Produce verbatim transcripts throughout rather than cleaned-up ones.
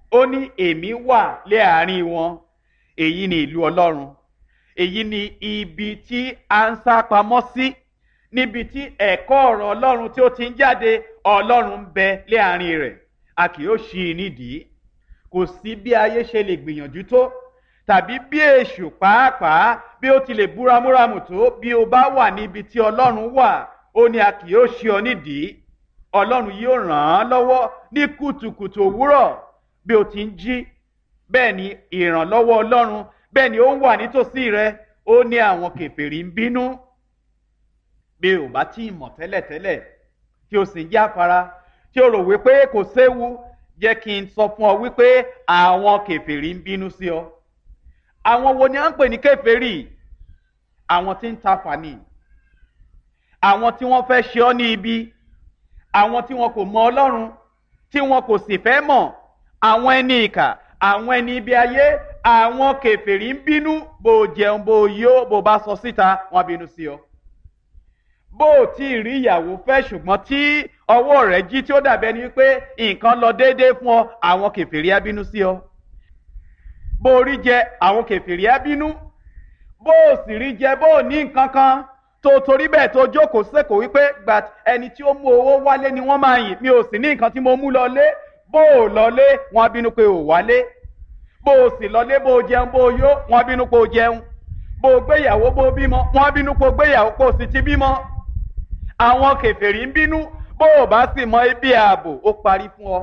ó ní èmi wà lé àárín wọn. Èyí ni ìlú Ọlọ́run, èyí ni ibi tí a ń sá pamọ́ sí, níbi tí ẹ̀kọ́ ọ̀rọ̀ Ọlọ́run tí ó ti ń jáde. Ọlọ́run ń bẹ lé àárín rẹ̀, a kì yóò ṣí i nídìí. Kò sí bí ayé ṣe lè gbìyànjú tó, tàbí bí èṣù pàápàá bí ó ti lè búramúramù tó, bí o bá wà níbi tí Ọlọ́run wà, ó ní a kì yóò ṣí ọ nídìí. Ọlọ́run yóò ràn án lọ́wọ́ ní kùtùkùtù òwúrọ̀ bí o ti ń jí. Bẹ́ẹ̀ ni ìrànlọ́wọ́ Ọlọ́run, bẹ́ẹ̀ ni ó ń wà nítòsí rẹ. Ó ní àwọn kèfèrí ń bínú. Bí o bá tí ì mọ̀ tẹ́lẹ̀tẹ́lẹ̀ tí o sì ń jáfara, tí o rò wípé kò séwu, jẹ́ kí n sọ fún ọ wípé àwọn kèfèrí ń bínú sí ọ. Àwọn wo ni à ń pè ní kèfèrí? Àwọn tí ń tafà ni, àwọn tí wọ́n fẹ́ ṣe ọ́ ní ibi, àwọn tí wọn kò mọ Ọlọ́run, tí wọn kò sì fẹ́ mọ̀, àwọn ẹni ìkà, àwọn ẹni ibi ayé. Àwọn kèfèrí ń bínú. Bó jẹun, bó yó, bó bá sọ síta, wọ́n bínú sí ọ. Bó tí ì rí ìyàwó fẹ́, ṣùgbọ́n tí ọwọ́ rẹ̀ jí tí ó dàbẹ́ ni wípé nǹkan lọ déédéé fún ọ, àwọn kèfèrí á bínú sí ọ. Bó rí jẹ, àwọn kèfèrí á bínú. Bó sì rí jẹ, bó ní nǹkan kan tó torí bẹ́ẹ̀ tó jókòó sẹ́kọ̀ọ́ wípé gbà ẹni tí ó mú owó wálé ni wọ́n máa yìn, mi ò sì ní nǹkan tí mo mú lọlé. Bó lọlé, wọ́n á bínú pé ò wálé. Bó sì lọlé, bó jẹun, bó yó, wọ́n á bínú pé ò jẹun. Bó gbéyàwó, bó bímọ, wọ́n á bínú pé ò gbéyàwó, pé ò sì ti bímọ. Àwọn kèfèrí ń bínú. Bó o bá sì mọ ibi ààbò, ó parí fún ọ.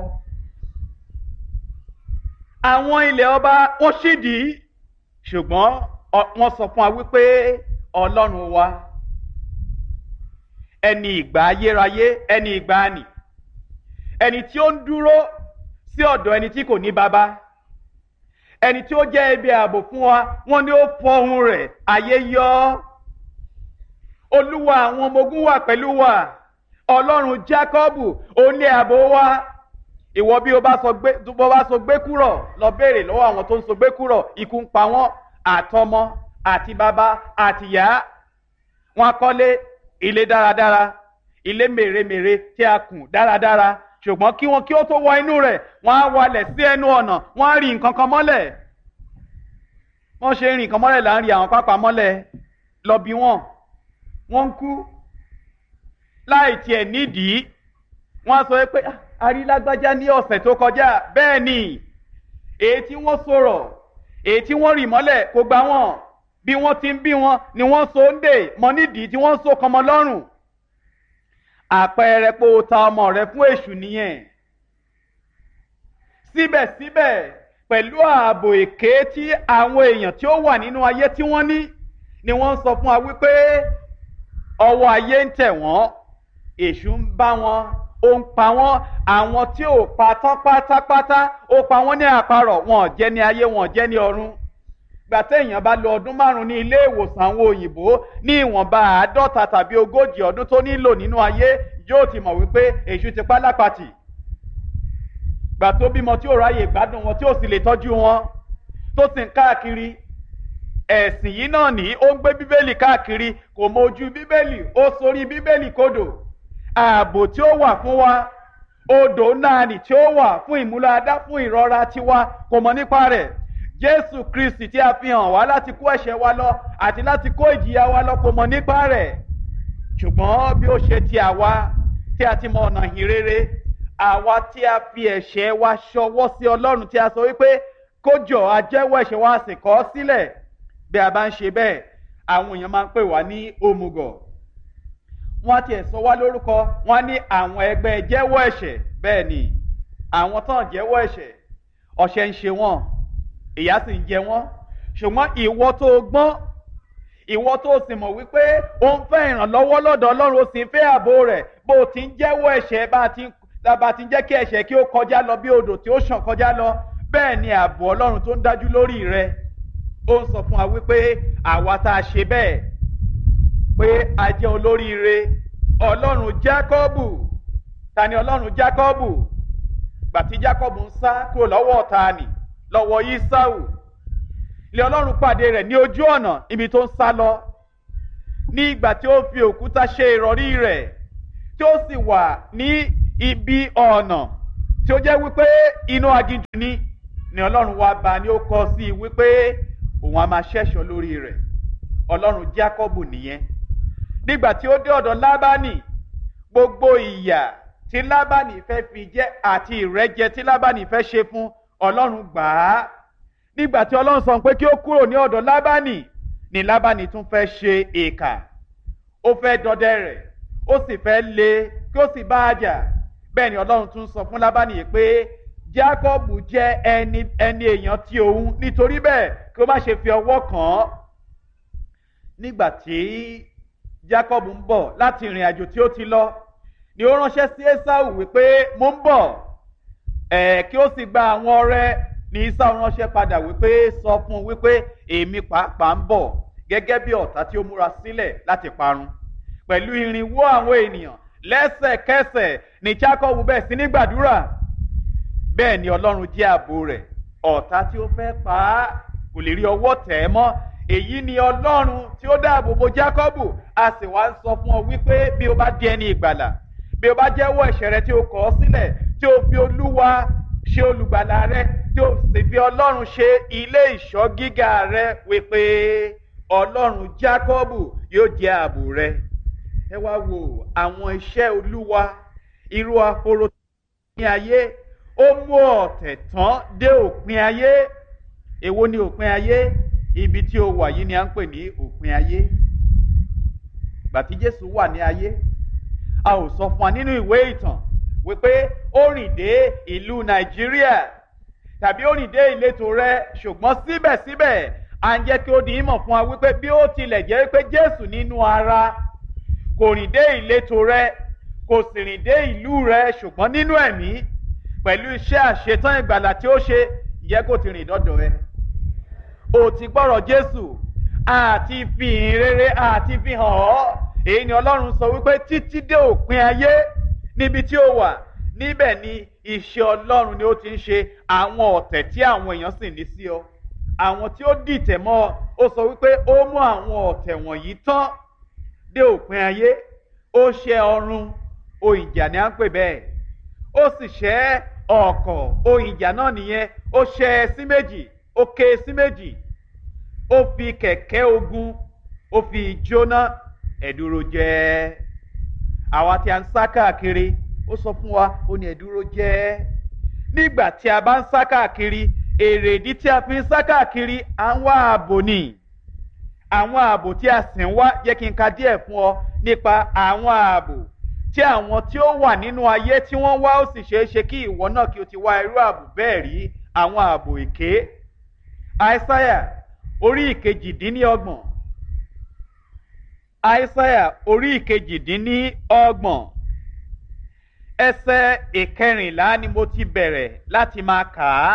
Àwọn ilẹ̀ ọba wọ́n ṣídìí, ṣùgbọ́n wọ́n sọ fún wa wípé Ọlọ́run wa, ẹni ìgbà ayérayé, ẹni ìgbàanì, ẹni tí ó ń dúró sí ọ̀dọ̀ ẹni tí kò ní baba, ẹni tí ó jẹ́ ibi ààbò fún wa, wọ́n ní ó fọhùn rẹ̀, ayé yọ́. Olúwa àwọn ọmọ ogun wà pẹ̀lú wa. Ọlọ́run Jákọ́bù, ó ní ààbò wa. Ìwọ bí o bá sọ gbé bó bá sọ gbé kúrò, lọ béèrè lọ́wọ́ àwọn tó ń sọ gbé kúrò. Ikú ń pa wọ́n, àtọmọ àti bàbá àti ìyá. Wọ́n kọ́lé ilé dáradára, ilé mèremère tí a kùn dáradára, ṣùgbọ́n kí wọ́n kí ó tó wọ inú rẹ̀, wọ́n á walẹ̀ sí ẹnu ọ̀nà, wọ́n á rí nǹkan kan mọ́lẹ̀. Wọ́n ṣe rí nǹkan mọ́lẹ̀ là ń rí àwọn pápá mọ́lẹ̀. Lọ bí wọ́n, wọ́n ń kú láì tiẹ̀ nídìí. Wọ́n á sọ pé arílágbájá ní ọ̀sẹ̀ tó kọjá. Bẹ́ẹ̀ ni, èyí tí wọ́n sọ̀rọ̀, èyí tí wọ́n rì mọ́lẹ̀ kò gbà wọ́n. Bí wọ́n ti ń bí wọn ni wọ́n so ń dè mọ́ nídìí tí wọ́n so kọmọ lọ́rùn. Àpẹẹrẹ pé o ta ọmọ rẹ fún èṣù nìyẹn. Síbẹ̀síbẹ̀, pẹ̀lú ààbò èké tí àwọn èèyàn tí ó wà nínú ayé tí wọ́n ní, ni wọ́n sọ fún wa wípé ọwọ́ ayé ń tẹ̀ wọ́n, èṣù ń bá wọn, ó ń pa wọ́n. Àwọn tí ò pa tán pátápátá, ó pa wọ́n ní àparọ̀, wọn ò jẹ́ ní ayé, wọn ò jẹ́ ní ọ̀run. Gbà téèyàn bá lò ọdún márùn-ún ní ilé ìwòsàn àwọn òyìnbó, ní ìwọ̀nba àádọ́ta tàbí ogójì ọdún tó nílò nínú ayé, yóò ti mọ̀ wípé èṣù ti pa lápàtì. Gbà tó bímọ tí ò ráyè gbádùn wọn, tí ò sì lè tọ́jú wọn, tó sì ń káàkiri. Ẹ̀sìn yìí náà ní ó ń gbé bíbélì káàkiri, kò mọ ojú bíbélì, ó sorí bíbélì kodò. Ààbò tí ó wà fún wa, odò náà nì tí ó wà fún ìmúláadá, fún ìrora tiwa, kò mọ nípa rẹ̀. Jésù Kristi tí a fi hàn wá láti kó ẹ̀ṣẹ̀ wa lọ àti láti kó ìjìyà wa lọ, kò mọ nípa rẹ̀. Ṣùgbọ́n bí ó ṣe ti àwa tí a ti mọ ọ̀nà ìhìn rere, àwa tí a fi ẹ̀ṣẹ̀ wa ṣọwọ́ sí Ọlọ́run, tí a sọ wípé kó jọ̀ọ́ a jẹ́wọ́ ẹ̀ṣẹ̀ wa, sì kọ̀ ọ́ sílẹ̀. Bí a bá ń ṣe bẹ́ẹ̀, àwọn èèyàn máa ń pè wá ní òmùgọ̀. Wọ́n á tiẹ̀ sọ wá lórúkọ, wọ́n á ní àwọn ẹgbẹ́ jẹ́wọ́ ẹ̀ṣẹ̀. Bẹ́ẹ̀ ni, àwọn tán jẹ́wọ́ ẹ̀ṣẹ̀, ọ̀ṣẹ̀ ń ṣe wọ́n, ìyà sì ń jẹ wọ́n. Ṣùgbọ́n ìwọ tó gbọ́n, ìwọ tó sì mọ̀ wípé ó ń fẹ́ ìrànlọ́wọ́ lọ́dọ̀ Ọlọ́run, ó sì ń fẹ́ ààbò rẹ̀. Bó o ti ń jẹ́wọ́ ẹ̀ṣẹ̀, bá a ti bá a ti ń jẹ́ kí ẹ̀ṣẹ̀ kí ó kọjá lọ bí odò tí ó ṣàn kọjá lọ, bẹ́ẹ̀ ni ààbò Ọlọ́run tó ń dájú lórí rẹ. Ó ń sọ fún wa wípé àwa tá a ṣe bẹ́ẹ̀, pé a jẹ́ olóríire. Ọlọ́run Jákọ́bù, ta ni Ọlọ́run Jákọ́bù? Gbà tí Jákọ́bù ń sá kúrò lọ́wọ́ ọ̀tá nì, lọ́wọ́ Ísáù, ilé Ọlọ́run pàdé rẹ̀ ní ojú ọ̀nà ibi tó ń sá lọ. Ní ìgbà tí ó fi òkúta ṣe ìrọ̀rí rẹ̀, tí ó sì wà ní ibi ọ̀nà tí ó jẹ́ wípé inú aginjù ni, ni ọlọ́run wá bá ní ó kọ sí i wípé òun á máa ṣẹ́ṣọ́ lórí rẹ̀. Ọlọ́run Jákọ́bù nìyẹn. Nígbà tí ó dé ọ̀dọ̀ Lábánì, gbogbo ìyà tí Lábánì fẹ́ fi jẹ àti ìrẹ́jẹ tí Lábánì fẹ́ ṣe fún, Ọlọ́run gbà á. Nígbà tí Ọlọ́run sọ pé kí ó kúrò ní ọ̀dọ̀ Lábánì, ni Lábánì tún fẹ́ ṣe ìkà. Ó fẹ́ dọdẹ rẹ̀, ó sì fẹ́ lé kí ó sì bá a jà. Bẹ́ẹ̀ ni Ọlọ́run tún sọ fún Lábánì pé Jákọ́bù jẹ́ ẹni ẹni èèyàn tí òun, nítorí bẹ́ẹ̀ kí ó má ṣe fi ọwọ́ kàn án. Nígbà tí Jákọ́bù ń bọ̀ láti ìrìn àjò tí ó ti lọ, ni ó ránṣẹ́ sí Ésáù wípé mo ń bọ̀, ẹ̀ kí ó sì gba àwọn ọrẹ. Ní Ésáù ránṣẹ́ padà wípé sọ fún un wípé èmi pàápàá ń bọ̀ gẹ́gẹ́ bí ọ̀tá tí ó múra sílẹ̀ láti parun pẹ̀lú irinwó àwọn ènìyàn. Lẹ́sẹ̀kẹsẹ̀ ni Jákọ́bù bẹ̀ sí ní gbàdúrà. Bẹ́ẹ̀ ni Ọlọ́run jẹ́ ààbò rẹ̀. Ọ̀tá tí ó fẹ́ pa á kò lè rí ọwọ́ tẹ̀ ẹ́ mọ́. Èyí ni Ọlọ́run tí ó dáàbò bo Jákọ́bù. A sì wá ń sọ fún ọ wípé bí o bá di ẹni ìgbàlà, bí o bá jẹ́wọ́ ẹ̀ṣẹ̀ rẹ tí o kọ̀ ọ́ sílẹ̀, tí o fi Olúwa ṣe olùgbàlà rẹ, tí o sì fi Ọlọ́run ṣe ilé ìṣọ́ gíga rẹ, wípé Ọlọ́run Jákọ́bù yóò jẹ́ ààbò rẹ. Ẹ wá wo àwọn iṣẹ́ Olúwa, irú aforo ní ayé, ó mú ọ̀tẹ̀ tán dé òpin ayé. Èwo ni òpin ayé? Ibi tí ó wà yìí ni à ń pè ní òpin ayé. Ìgbà tí Jésù wà ní ayé, a ò sọ fún wa nínú ìwé ìtàn wípé ó rìn dé ìlú Nàìjíríà tàbí ó rìn dé ìletò rẹ, ṣùgbọ́n síbẹ̀síbẹ̀ à ń jẹ́ kí ó di ìmọ̀ fún wa wípé bí ó tilẹ̀ jẹ́ wípé Jésù nínú ara kò rìn dé ìletò rẹ, kò sì rìn dé ìlú rẹ, ṣùgbọ́n nínú ẹ̀mí pẹ̀lú iṣẹ́ àṣetán ìgbàlà tí ó ṣe, ìyẹn kò ti rìn dọ́dọ̀ ẹ. O ti gbọ́rọ̀ Jésù àti fi ìhìn rere àti fi hàn ọ́. Èyí ni Ọlọ́run sọ wípé títí dé òpin ayé níbi tí ó wà, níbẹ̀ ni iṣẹ́ Ọlọ́run ni ó ti ń ṣe. Àwọn ọ̀tẹ̀ tí àwọn èèyàn sì ní sí ọ, àwọn tí ó dìtẹ̀ mọ́ ọ, ó sọ wípé ó mú àwọn ọ̀tẹ̀ wọ̀nyí tán dé òpin ayé. Ó ṣẹ́ ọrun, ohun ìjà ni à ń pè bẹ́ẹ̀. Ó sì ṣẹ́ ọ̀kọ̀, ohun ìjà náà nìyẹn. Ó ṣẹ́ ẹ sí méjì, ó ké sí méjì. Ó fi kẹ̀kẹ́ ogun, ó fi jóná. Ẹ̀dúró jẹ́. Àwa tí a ń sá káàkiri, ó sọ fún wa, ó ní ẹ̀dúró jẹ́. Nígbà tí a bá ń sá káàkiri, èrèdí tí a fi ń sá káàkiri, à ń wá ààbò ni. Àwọn ààbò tí a sì ń wá, jẹ́ kí n ka díẹ̀ fún ọ nípa àwọn ààbò tí àwọn tí ó wà nínú ayé tí wọ́n wá. Ó sì ṣeé ṣe kí ìwọ náà kí o ti wá irú ààbò bẹ́ẹ̀ rí. Àwọn ààbò èké. Àìsáyà orí ìkejìdínlọ́gbọ̀n. Àìsáyà orí ìkejìdínlọ́gbọ̀n. Ẹsẹ̀ ìkẹrìnlá ni mo ti bẹ̀rẹ̀ láti máa kà á.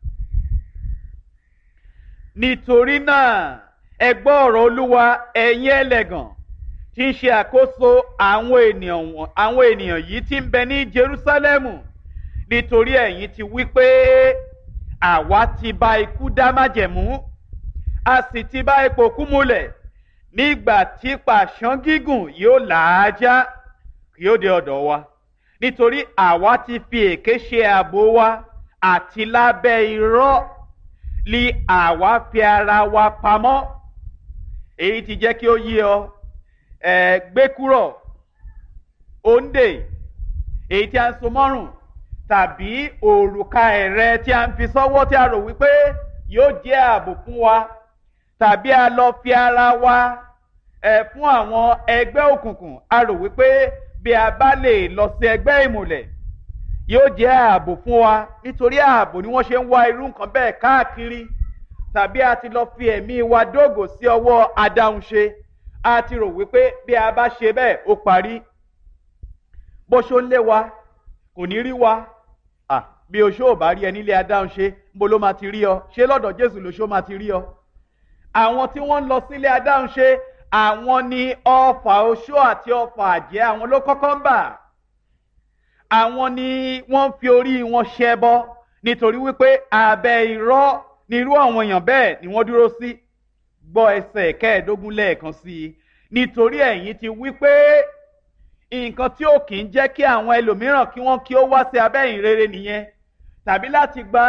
Nítorí náà ẹ gbọ́ ọ̀rọ̀ Olúwa, ẹ̀yin ẹlẹ́gàn tí ń ṣe àkóso àwọn ènìyàn àwọn ènìyàn yìí tí ń bẹ ní Jerúsálẹ́mù, nítorí ẹ̀yin ti wí pé àwa ti bá ikú dá májẹ̀mú, a sì ti bá ipò kú múlẹ̀. Nígbà tí pàṣán gígùn yóò làájá, yóò dé ọ̀dọ̀ wa, nítorí àwa ti fi èké ṣe ààbò wa, àti lábẹ́ irọ́ li àwa fi ara wa pamọ́. Èyí ti jẹ́ kí ó yé ọ. Ẹ gbé kúrò òǹdè èyí tí a ń so mọ́rùn, tàbí òrùka ẹ̀rẹ̀ tí a ń fi sọ́wọ́ tí a rò wípé yóò jẹ́ ààbò fún wa, tàbí a lọ fi ara wa ẹ̀ fún àwọn ẹgbẹ́ òkùnkùn. A rò wípé bí a bá lè lọ sí ẹgbẹ́ ìmùlẹ̀ yóò jẹ́ ààbò fún wa. Nítorí ààbò ni wọ́n ṣe ń wá irú nǹkan bẹ́ẹ̀ káàkiri. Tàbí a ti lọ fi ẹ̀mí wa dógò sí ọwọ́ adáhunṣe. A ti rò wípé bí a bá ṣe bẹ́ẹ̀ ó parí. Bó ṣó ń lé wa kò ní rí wa. À bí oṣó ò bá rí ẹ nílé adáhunṣe, níbo ló máa ti rí ọ? Ṣé lọ́dọ̀ Jésù lóṣó máa ti rí ọ? Àwọn tí wọ́n ń lọ sílé adáhunṣe, àwọn ni ọfà oṣó àti ọfà àjẹ́, àwọn ló kọ́kọ́ ń bà. Àwọn ni wọ́n fi orí wọn ṣẹbọ, nítorí wípé abẹ́ irọ́ ni irú àwọn èèyàn bẹ́ẹ̀ ni wọ́n dúró sí. Gbọ́ ẹsẹ̀ kẹẹ̀ẹ́dógún lẹ́ẹ̀kan sí i. Nítorí ẹ̀yin ti wí pé nǹkan tí ó kì í jẹ́ kí àwọn ẹlòmíràn kí wọ́n kí ó wá sí abẹ́ ìhìnrere nìyẹn, tàbí láti gba ẹ̀kọ́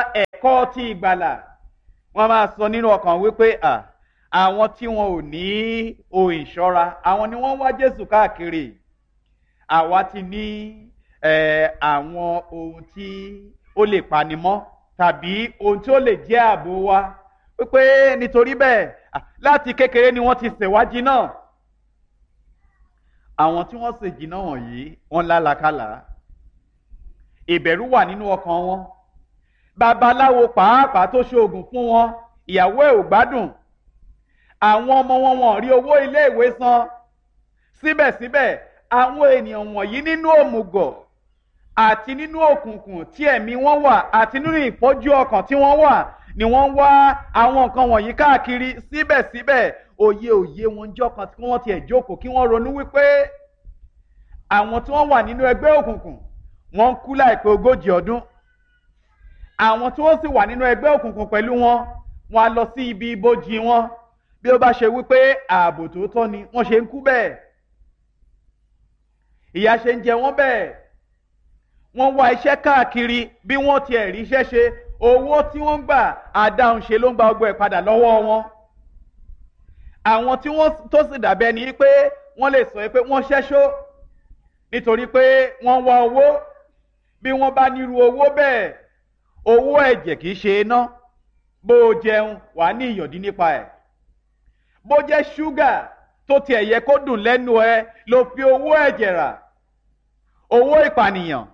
ẹ̀kọ́ ti ìgbàlà wọ́n máa sọ nínú ọkàn wípé à àwọn tí wọn ò ní ohun ìṣọ́ra àwọn ni wọ́n wá Jésù káàkiri àwa ti ní àwọn ohun tí ó lè panimọ́ tàbí ohun tí ó lè jẹ́ ààbò wa wípé nítorí bẹ́ẹ̀ láti kékeré ni wọ́n ti ṣèwádìí náà àwọn tí wọ́n ṣe jìnnà wọ̀nyí wọ́n lálàkàlà ìbẹ̀rù wà nínú ọkàn wọn babaláwo pàápàá tó ṣoògùn fún wọn ìyàwó ẹ̀ ò gbádùn àwọn ọmọ wọn wọn rí owó iléèwé san síbẹ̀síbẹ̀ àwọn ènìyàn wọ̀nyí nínú òmùgọ̀ àti nínú òkùnkùn tí ẹ̀mí wọn wà àti nínú ìfọ́jú ọkàn tí wọ́n wà ni wọ́n wá àwọn nǹkan wọ̀nyí káàkiri síbẹ̀síbẹ̀ òye òye wọn jọ́ kan tí wọ́n tiẹ̀ jókòó kí wọ́n ronú wípé àwọn tí wọ́n wà nínú ẹgbẹ́ òkùnkùn wọ́n ń kú láìpẹ́ ogójì ọdún àwọn tí wọ́n sì wà nínú ẹgbẹ́ òkùnkùn pẹ̀lú wọn wọn á lọ sí ibi ibojì wọn bí ó bá ṣe wípé ààbò tòótọ́ ni wọ́n ṣe ń kú bẹ́ẹ̀ ìyà ṣe ń jẹ wọ́n bẹ́ẹ̀ wọ́n wá iṣẹ́ káàkiri bí wọ́n tiẹ̀ rí iṣẹ́ ṣe owó tí wọ́n ń gbà àdáhùn ṣe ló ń gba ọgbọ́ ẹ̀ padà lọ́wọ́ wọn àwọn tí wọ́n tó sì dàbẹ́ ni pé wọ́n lè sọ pé wọ́n ṣẹ́ṣó nítorí pé wọ́n wá owó bí wọ́n bá nírú owó bẹ́ẹ̀ owó ẹ̀jẹ̀ kìí ṣe iná bó o jẹun wàá ní ìyọ̀dí nípa ẹ̀ bó jẹ́ ṣúgà tó tiẹ̀ yẹ kó dùn lẹ́nu ẹ ló fi owó ẹ̀jẹ̀ rà owó ìpànìyàn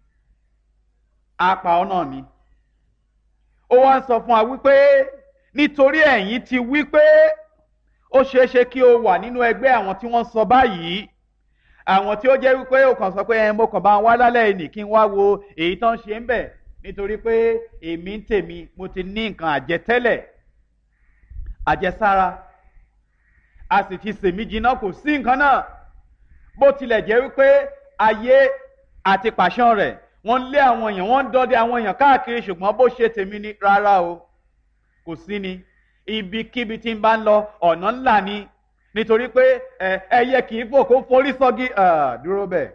apá ọ̀nà ni ó wá ń sọ fún wa wípé nítorí ẹ̀yin ti wípé ó ṣeé ṣe kí o wà nínú ẹgbẹ́ àwọn tí wọ́n sọ báyìí àwọn tí ó jẹ́ wípé ó kàn sọ pé ẹ mo kàn bá wá lálẹ́ ẹnì kí n wá wo èyí tán ṣe ń bẹ̀ nítorí pé èmi ń tèmi mo ti ní nǹkan àjẹtẹ́lẹ̀ àjẹsára a sì ti sèmí jiná kò sí nǹkan náà bó tilẹ̀ jẹ́ wípé ayé àti pàṣán rẹ̀ wọ́n lé àwọn èèyàn wọ́n ń dọdẹ àwọn èèyàn káàkiri ṣùgbọ́n bó ṣe tèmi ni rárá o kò sí ni ibikíbi tí n bá ń lọ ọ̀nà ńlá ni nítorí pé ẹyẹ kì í fò kó forí sọ́gi dúró bẹ́ẹ̀.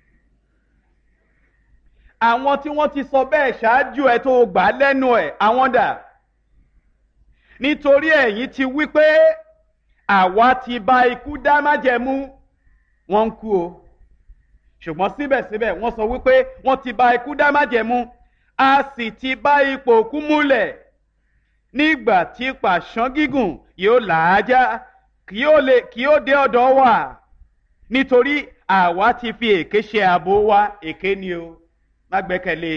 àwọn tí wọ́n ti sọ bẹ́ẹ̀ ṣáájú ẹ tó gbà lẹ́nu ẹ̀ àwọn dà nítorí ẹ̀yin ti wí pé àwa ti bá ikú dá májẹ̀mú wọ́n ń kú o ṣùgbọ́n síbẹ̀síbẹ̀ wọ́n sọ wípé wọ́n ti bá ikú dá májẹ̀mú a sì ti bá ipò òkú múlẹ̀ nígbà tí pàṣán gígùn yóò làájá kí ó lè kí ó dé ọ̀dọ̀ wa nítorí àwa ti fi èké ṣe ààbò wa èké ni o má gbẹ́kẹ̀lé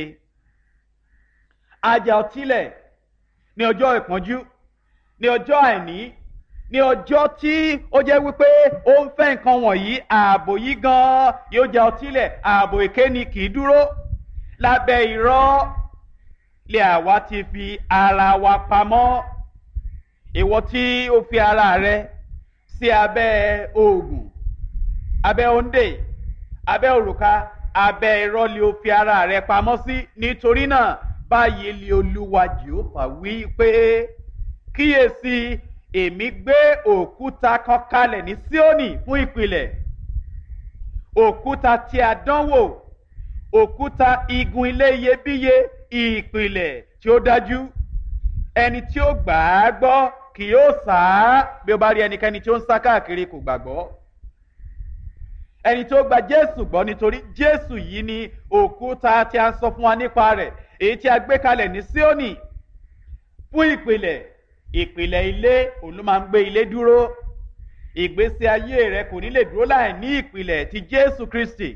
ajá ọtílẹ̀ ní ọjọ́ ìpọ́njú ní ọjọ́ àìní ní ọjọ́ tí ó jẹ́ wípé ó ń fẹ́ nǹkan wọ̀nyí ààbò yìí gan-an yóò já ọtílẹ̀ ààbò èké ni kì í dúró lábẹ́ irọ́ lé àwa ti fi ara wa pamọ́ ìwọ tí ó fi ara rẹ sí abẹ́ oògùn abẹ́ òǹdè abẹ́ òrùka abẹ́ irọ́ lé ó fi ara rẹ pamọ́ sí nítorí náà báyìí lé Olúwa Jèhófà wí pé kíyèsí èmi gbé òkúta kan kalẹ̀ ní Síónì fún ìpìlẹ̀ òkúta tí a dánwò òkúta igun ilé iyebíye ìpìlẹ̀ tí ó dájú ẹni tí ó gbà á gbọ́ kì yóò sá bí ó bá rí ẹnikẹ́ni tí ó ń sá káàkiri kò gbàgbọ́ ẹni tí ó gba Jésù gbọ́ nítorí Jésù yìí ni òkúta tí a ń sọ fún wa nípa rẹ̀ èyí tí a gbé kalẹ̀ ní Síónì fún ìpìlẹ̀ ìpìlẹ̀ ilé òun ló máa ń gbé ilé dúró ìgbésí ayé rẹ kò ní lè dúró láì ní ìpìlẹ̀ ti Jésù Kristi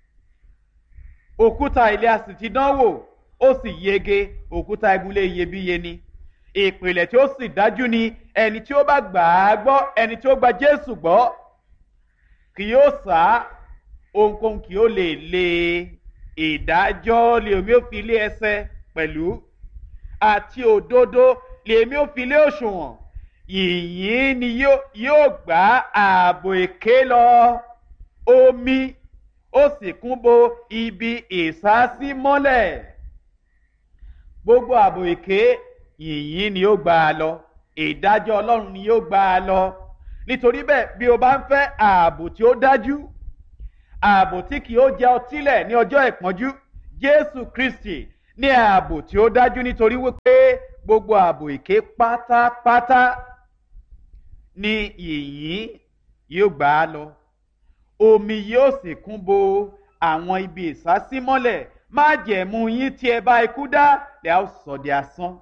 òkúta ilé a sì ti dánwò ó sì yege òkúta igúnlé iyebíye ni ìpìlẹ̀ tí ó sì dájú ni ẹni tí ó bá gbà á gbọ́ ẹni tí ó gba Jésù gbọ́ kì yóò sá ohunkóhun kì yóò lè lé ìdájọ́ lé omi ó fi lé ẹsẹ̀ pẹ̀lú àti òdodo lèmi ò fi lé òṣùwọ̀n yìnyín ni yóò gbá ààbò èké lọ omi ó sì kún bo ibi ìsásí mọ́lẹ̀ gbogbo ààbò èké yìnyín ni yóò gbá a lọ ìdájọ́ Ọlọ́run ni yóò gbá a lọ nítorí bẹ́ẹ̀ bí o bá ń fẹ́ ààbò tí ó dájú ààbò tí kì yóò jẹ́ ọtílẹ̀ ní ọjọ́ ìpọ́njú Jésù Kristi ní ààbò tí ó dájú nítorí wípé gbogbo ààbò èké pátápátá ni yìnyín yóò gbà á lọ omi yóò sì kún bo àwọn ibi ìsásímọ́lẹ̀ májẹ̀mú yín tí ẹ bá ikú dá lẹ́ á sọ di asán.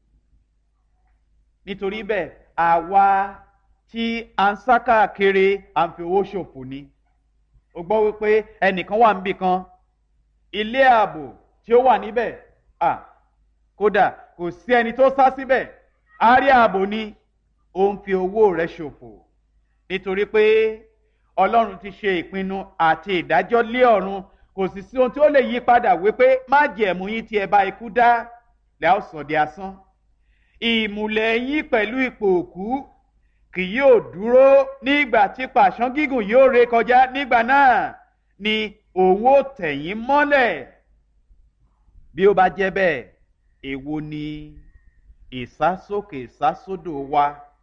Nítorí bẹ́ẹ̀ àwa tí a ń sá káàkiri à ń fi owó ṣòfò ni. O gbọ́ wípé ẹnìkan wà níbì kan ilé ààbò tí ó wà níbẹ̀ à kódà kò sí ẹni tó sá síbẹ̀ á rí ààbò ni ó ń fi owó rẹ̀ ṣòfò nítorí pé Ọlọ́run ti ṣe ìpinnu àti ìdájọ́ lé ọ̀run kò sì sí ohun tí ó lè yí padà wípé májẹ̀mú yín tí ẹ bá ikú dá lẹ́ á sọ di asán. Ìmùlẹ̀ yín pẹ̀lú ipò òkú kì yóò dúró nígbà tí pàṣán gígùn yóò ré kọjá nígbà náà ni òun ó tẹ̀ yín mọ́lẹ̀. Bí ó bá jẹ́ bẹ́ẹ̀ èwo ni ìsásókè ìsásódò wa?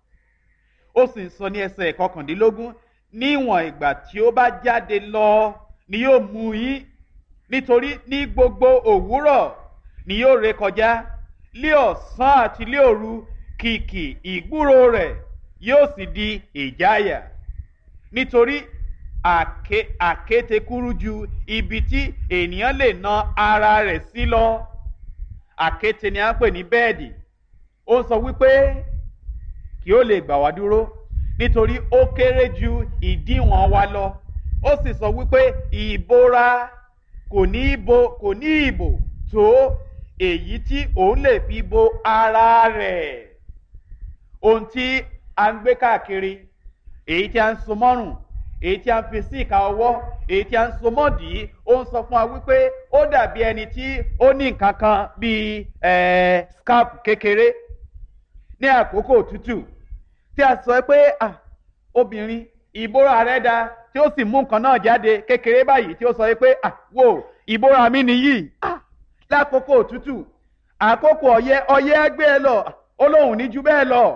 Ó sì ń sọ ní ẹsẹ̀ kọkàndínlógún níwọ̀n ìgbà tí ó bá jáde lọ ni yóò mú yín nítorí ní gbogbo òwúrọ̀ ni yóò ré kọjá lé ọ̀sán àti lé òru kìkì ìgbúrò rẹ̀ yóò sì di ìjáyà nítorí àké àkéte kúrú ju ibi tí ènìyàn lè na ara rẹ̀ sí lọ. Àkéte ni a ń pè ní bẹ́ẹ̀dì. Ó sọ wípé kí ó lè gbà wá dúró nítorí ó kéré ju ìdíwọ̀n wa lọ. Ó sì sọ wípé ìbora kò ní ìbò kò ní ìbò tó èyí tí òun lè fi bo ara rẹ̀. Ohun tí a ń gbé káàkiri, èyí tí a ń so mọ́rùn, èyí tí a ń fi sí ìka ọwọ́, èyí tí a ń so mọ́dì, ó ń sọ fún wa wípé ó dàbí ẹni tí ó ní nǹkan kan bíi scarf kékeré ní àkókò òtútù tí a sọ pé ah obìnrin ìbora rẹ̀ dá tí ó sì mú nǹkan náà jáde kékeré báyìí tí ó sọ pé ah wò ìbora mi nìyí ah lákòókò òtútù àkókò ọyẹ́ ọyẹ́ gbé ẹ lọ ó lóun ní ju bẹ́ẹ̀ lọ.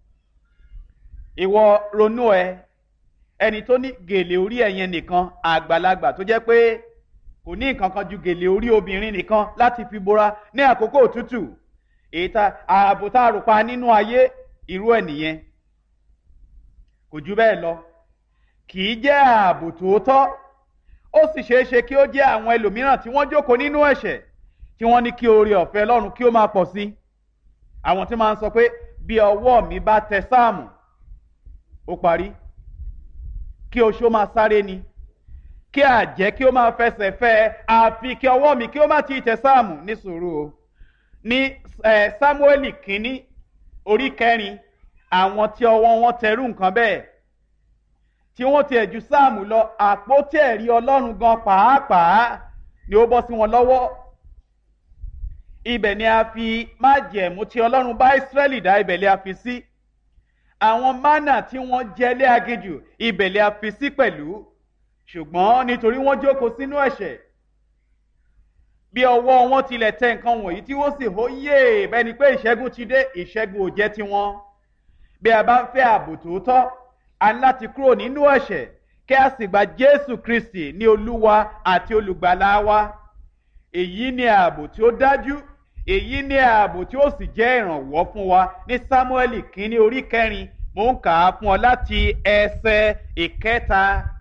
Ìwọ ronú ẹ ẹni tó ní gèlè orí ẹ̀yẹn nìkan àgbàlagbà tó jẹ́ pé kò ní nǹkan kan ju gèlè orí obìnrin nìkan láti fi bora ní àkókò òtútù. Èyí tá ààbò tá a rò pa nínú ayé irú ẹ̀ nìyẹn kò ju bẹ́ẹ̀ lọ. Kì í jẹ́ ààbò tòótọ́. Ó sì ṣeé ṣe kí ó jẹ́ àwọn ẹlòmíràn tí wọ́n jókòó nínú ẹ̀ṣẹ̀ tí wọ́n ní kí oore ọ̀fẹ́ Ọlọ́run kí ó máa pọ̀ sí. Àwọn tí máa ń sọ pé bí ọwọ́ mi bá tẹ sáàmù ó parí, kí oṣó máa sáré ni, kí àjẹ́ kí ó máa fẹsẹ̀ fẹ́ àfi kí ọwọ́ mi kí ó má ti tẹ sáàmù. Ní sùúrù o. Ní Sámúẹ́lì kínní orí kẹrin àwọn tí ọwọ́ wọn tẹrú nǹkan bẹ́ẹ̀ tí wọ́n ti ẹ̀jú sáàmù lọ àpótí ẹ̀rí Ọlọ́run gan pàápàá ni ó bọ́ sí wọn lọ́wọ́. Ibẹ̀ ni a fi májẹ̀mú tí Ọlọ́run bá Ísírẹ́lì dá ibẹ̀ lé a fi sí. Àwọn mánà tí wọ́n jẹ lé aginjù ibẹ̀ lé a fi sí pẹ̀lú. Ṣùgbọ́n nítorí wọ́n jókòó sínú ẹ̀ṣẹ̀ bí ọwọ́ wọn tilẹ̀ tẹ nǹkan wọ̀nyí tí wọ́n sì hó yé bẹ́ẹ̀ ni pé ìṣẹ́gun ti dé, ìṣẹ́gun ò jẹ́ tiwọn. Bí a bá ń fẹ́ ààbò tòótọ́ a ní láti kúrò nínú ẹ̀ṣẹ̀ kí a sì gba Jésù Kristi ní Olúwa àti Olùgbàlà wa. Èyí ni ààbò tí ó dájú, èyí ni ààbò tí ó sì jẹ́ ìrànwọ́ fún wa. Ní Sámúẹ́lì kínní orí kẹrin mò ń kà á fún ọ láti ẹsẹ̀ ìkẹta.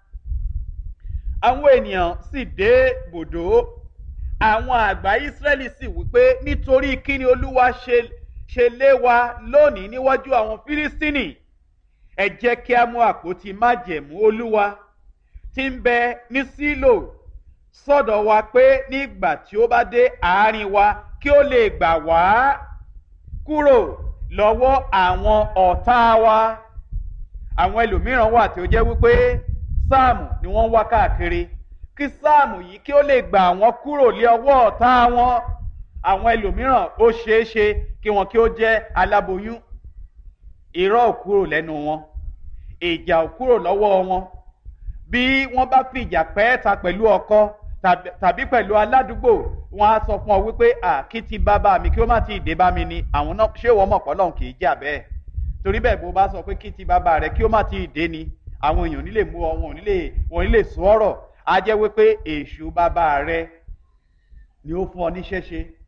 Àwọn ènìyàn sì dé bòdó, àwọn àgbà Ísírẹ́lì sì wípé nítorí kí ni Olúwa ṣe ṣe lé wa lónìí níwájú àwọn Fílístínì? Ẹ jẹ́ kí a mú àpótí májẹ̀mú Olúwa tí ń bẹ ní Sílò sọ́dọ̀ wa pé nígbà tí ó bá dé àárín wa kí ó lè gbà wá kúrò lọ́wọ́ àwọn ọ̀tá wa. Àwọn ẹlòmíràn wà tí ó jẹ́ wípé sáàmù ni wọ́n wá káàkiri kí sáàmù yìí kí ó lè gbà wọ́n kúrò lé ọwọ́ ọ̀tá wọn. Àwọn ẹlòmíràn ó ṣeé ṣe kí wọn kí ó jẹ́ aláboyún. Irọ́ ò kúrò lẹ́nu wọn, ìjà ò kúrò lọ́wọ́ wọn. Bí wọ́n bá fi ìjà pẹ́ẹ́ta pẹ̀lú ọkọ tàbí pẹ̀lú aládùúgbò wọn á sọ fún ọ wípé à kí ti bàbá mi kí ó má ti dé bá mi ni. Àwọn náà ṣé wọ́n mọ̀ pọ́lọ́hún kì í jà bẹ́ẹ̀. Torí bẹ́ẹ̀ bó bá sọ pé kí ti bàbá rẹ kí ó má ti dé ni àwọn èèyàn nílè mú ọ wọn ò nílè sọ ọ̀rọ̀. Á jẹ́ wípé èṣù bàbá rẹ ni ó fún ọ níṣẹ́ ṣe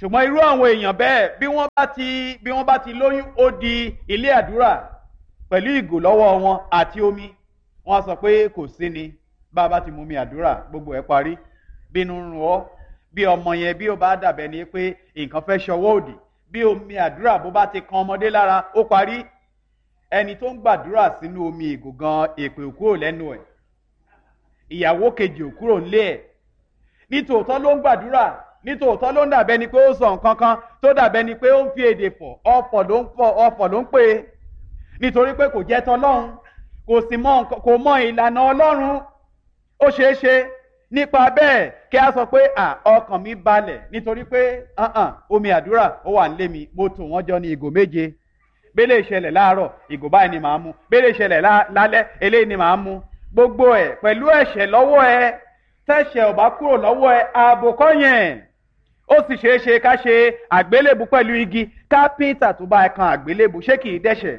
ṣùgbọ́n irú àwọn èèyàn bẹ́ẹ̀ bí wọ́n bá ti bí wọ́n bá ti lóyún ó di ilé àdúrà pẹ̀lú ìgò lọ́wọ́ wọn àti omi wọ́n sọ pé kò sí ni bá a bá ti mú mi àdúrà gbogbo ẹ̀ parí bínú ń rún ọ́ bí ọmọ yẹn bí ó bá dàbẹ́ ni pé nǹkan fẹ́ ṣọwọ́ òdì bí omi àdúrà bó bá ti kan ọmọdé lára ó parí ẹni tó ń gbàdúrà sínú omi ìgò gan èpè òkúrò lẹ́nu ẹ̀ ìyàwó kejì òkúrò ńlé ẹ̀ nítòótọ́ ló ń gbàdúrà nítòótọ́ ló ń dàbẹ́ ni pé ó sọ nǹkan kan tó dàbẹ́ ni pé ó ń fi èdè fọ̀ ọ̀fọ̀ ló ń fọ̀ ọ̀fọ̀ ló ń pè é nítorí pé kò jẹ́ tọlọ́run kò sì mọ kò mọ ìlànà ọlọ́run ó ṣeé ṣe nípa bẹ́ẹ̀ kí a sọ pé à ọkàn mi balẹ̀ nítorí pé omi àdúrà ó wà nílé mi mo tò wọ́n jọ ní ìgò méje bẹ́lẹ̀ ìṣẹ̀lẹ̀ láàárọ̀ ìgò báyìí ni màá mu bẹ́lẹ̀ ìṣẹ̀lẹ̀ lálẹ́ eléyìí ni màá mu gbogbo ẹ̀ pẹ̀lú ẹ̀ṣẹ̀ lọ́wọ́ ẹ tẹ̀ṣẹ̀ ò bá kúrò lọ́wọ́ ẹ ààbò kọ́ yẹn ó sì ṣeé ṣe ká ṣe àgbélébù pẹ̀lú igi kápẹ́ńtà tó bá ẹ kan àgbélébù ṣé kì í dẹ́ṣẹ̀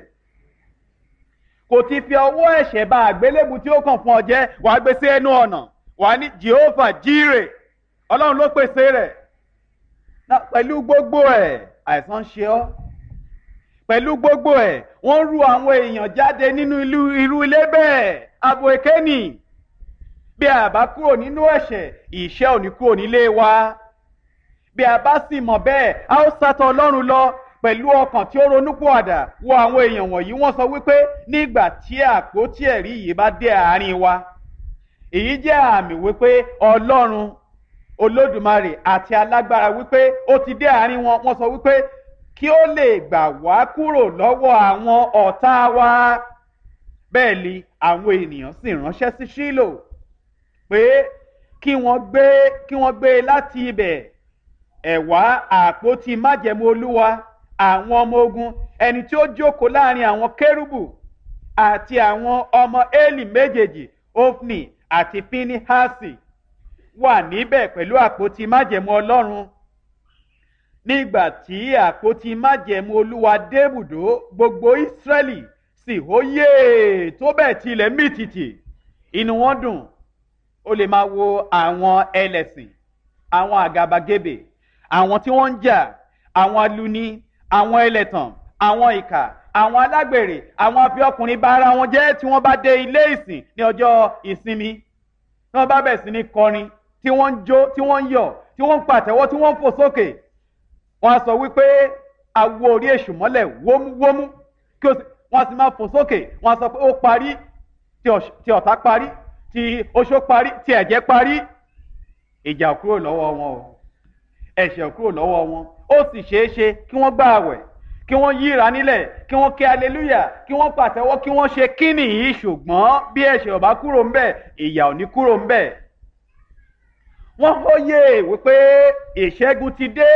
kò ti fi ọwọ́ ẹ̀ṣẹ̀ bà àgbélébù tí ó kàn fún ọ jẹ́ wàá gbé sí ẹnu ọ̀nà wàá ní Jehovah Jire ọlọ́run ló pèsè rẹ̀ pẹ̀lú gbogbo ẹ̀ àìsàn ṣe ọ́ pẹ̀lú gbogbo ẹ̀ wọ́n rú àwọn èèyàn jáde nínú irú ilé bẹ́ẹ̀ abo èké nì bí a bá kúrò nínú ẹ̀ṣẹ̀ ìṣẹ́ ò ní kúrò nílé wa bí a bá sì mọ̀ bẹ́ẹ̀ a ó sátọ̀ ọlọ́run lọ pẹ̀lú ọkàn tí ó ronúpìwàdà wo àwọn èèyàn wọ̀nyí wọ́n sọ wípé nígbà tí àpótí ẹ̀rí yìí bá dé àárín wa èyí jẹ́ àmì wípé ọlọ́run olódùmarè àti alágbára wípé ó ti dé àárín wọn wọ́n sọ wípé kí ó lè gbà wá kúrò lọ́wọ́ àwọn ọ̀tá wa bẹ́ẹ̀ ni àwọn ènìyàn sì ránṣẹ́ sí Ṣílò pé kí wọ́n gbé kí wọ́n gbé láti ibẹ̀ ẹ̀wá àpótí májẹ̀mú olúwa àwọn ọmọ ogun ẹni tí ó jókòó láàrin àwọn kérúbù àti àwọn ọmọ Élì méjèèjì Ofni àti Pinihasi wà níbẹ̀ pẹ̀lú àpótí májẹ̀mú ọlọ́run nígbà tí àpótí májẹ̀mú olúwa débùdó gbogbo Ísírẹ́lì sì hóyè tó bẹ́ẹ̀ tilẹ̀ mìtìtì inú wọn dùn ó lè máa wo àwọn ẹlẹ́sìn àwọn àgàbàgebè àwọn tí wọ́n ń jà àwọn aluni àwọn ẹlẹ́tàn àwọn ìkà àwọn alágbèrè àwọn afiọkùnrin bá ara wọn jẹ́ tí wọ́n bá dé ilé ìsìn ní ọjọ́ ìsinmi tí wọ́n bá bẹ̀ sí ní kọrin tí wọ́n ń jó tí wọ́n ń yọ̀ tí wọ́n ń pàtẹ́wọ́ tí wọ́n ń fò sókè wọ́n á sọ wípé awo orí èṣù mọ́lẹ̀ wómúwómú kí wọ́n sì máa fò sókè wọ́n á sọ pé ó parí tí ọ̀tá parí tí oṣó parí tí ẹ̀jẹ̀ parí ìjà kúrò lọ́wọ́ wọn o ẹ̀ṣẹ̀ kúrò lọ́wọ́ wọn ó sì ṣeé ṣe kí wọ́n gbà àwẹ̀ kí wọ́n yíra nílẹ̀ kí wọ́n ké aleluya kí wọ́n pàtẹ́wọ́ kí wọ́n ṣe kíni yìí ṣùgbọ́n bí ẹ̀ṣẹ̀ ò bá kúrò ńbẹ̀ ìyà ò ní kúrò ńbẹ̀. wọ́n hóyè wípé ìṣẹ́gun ti dé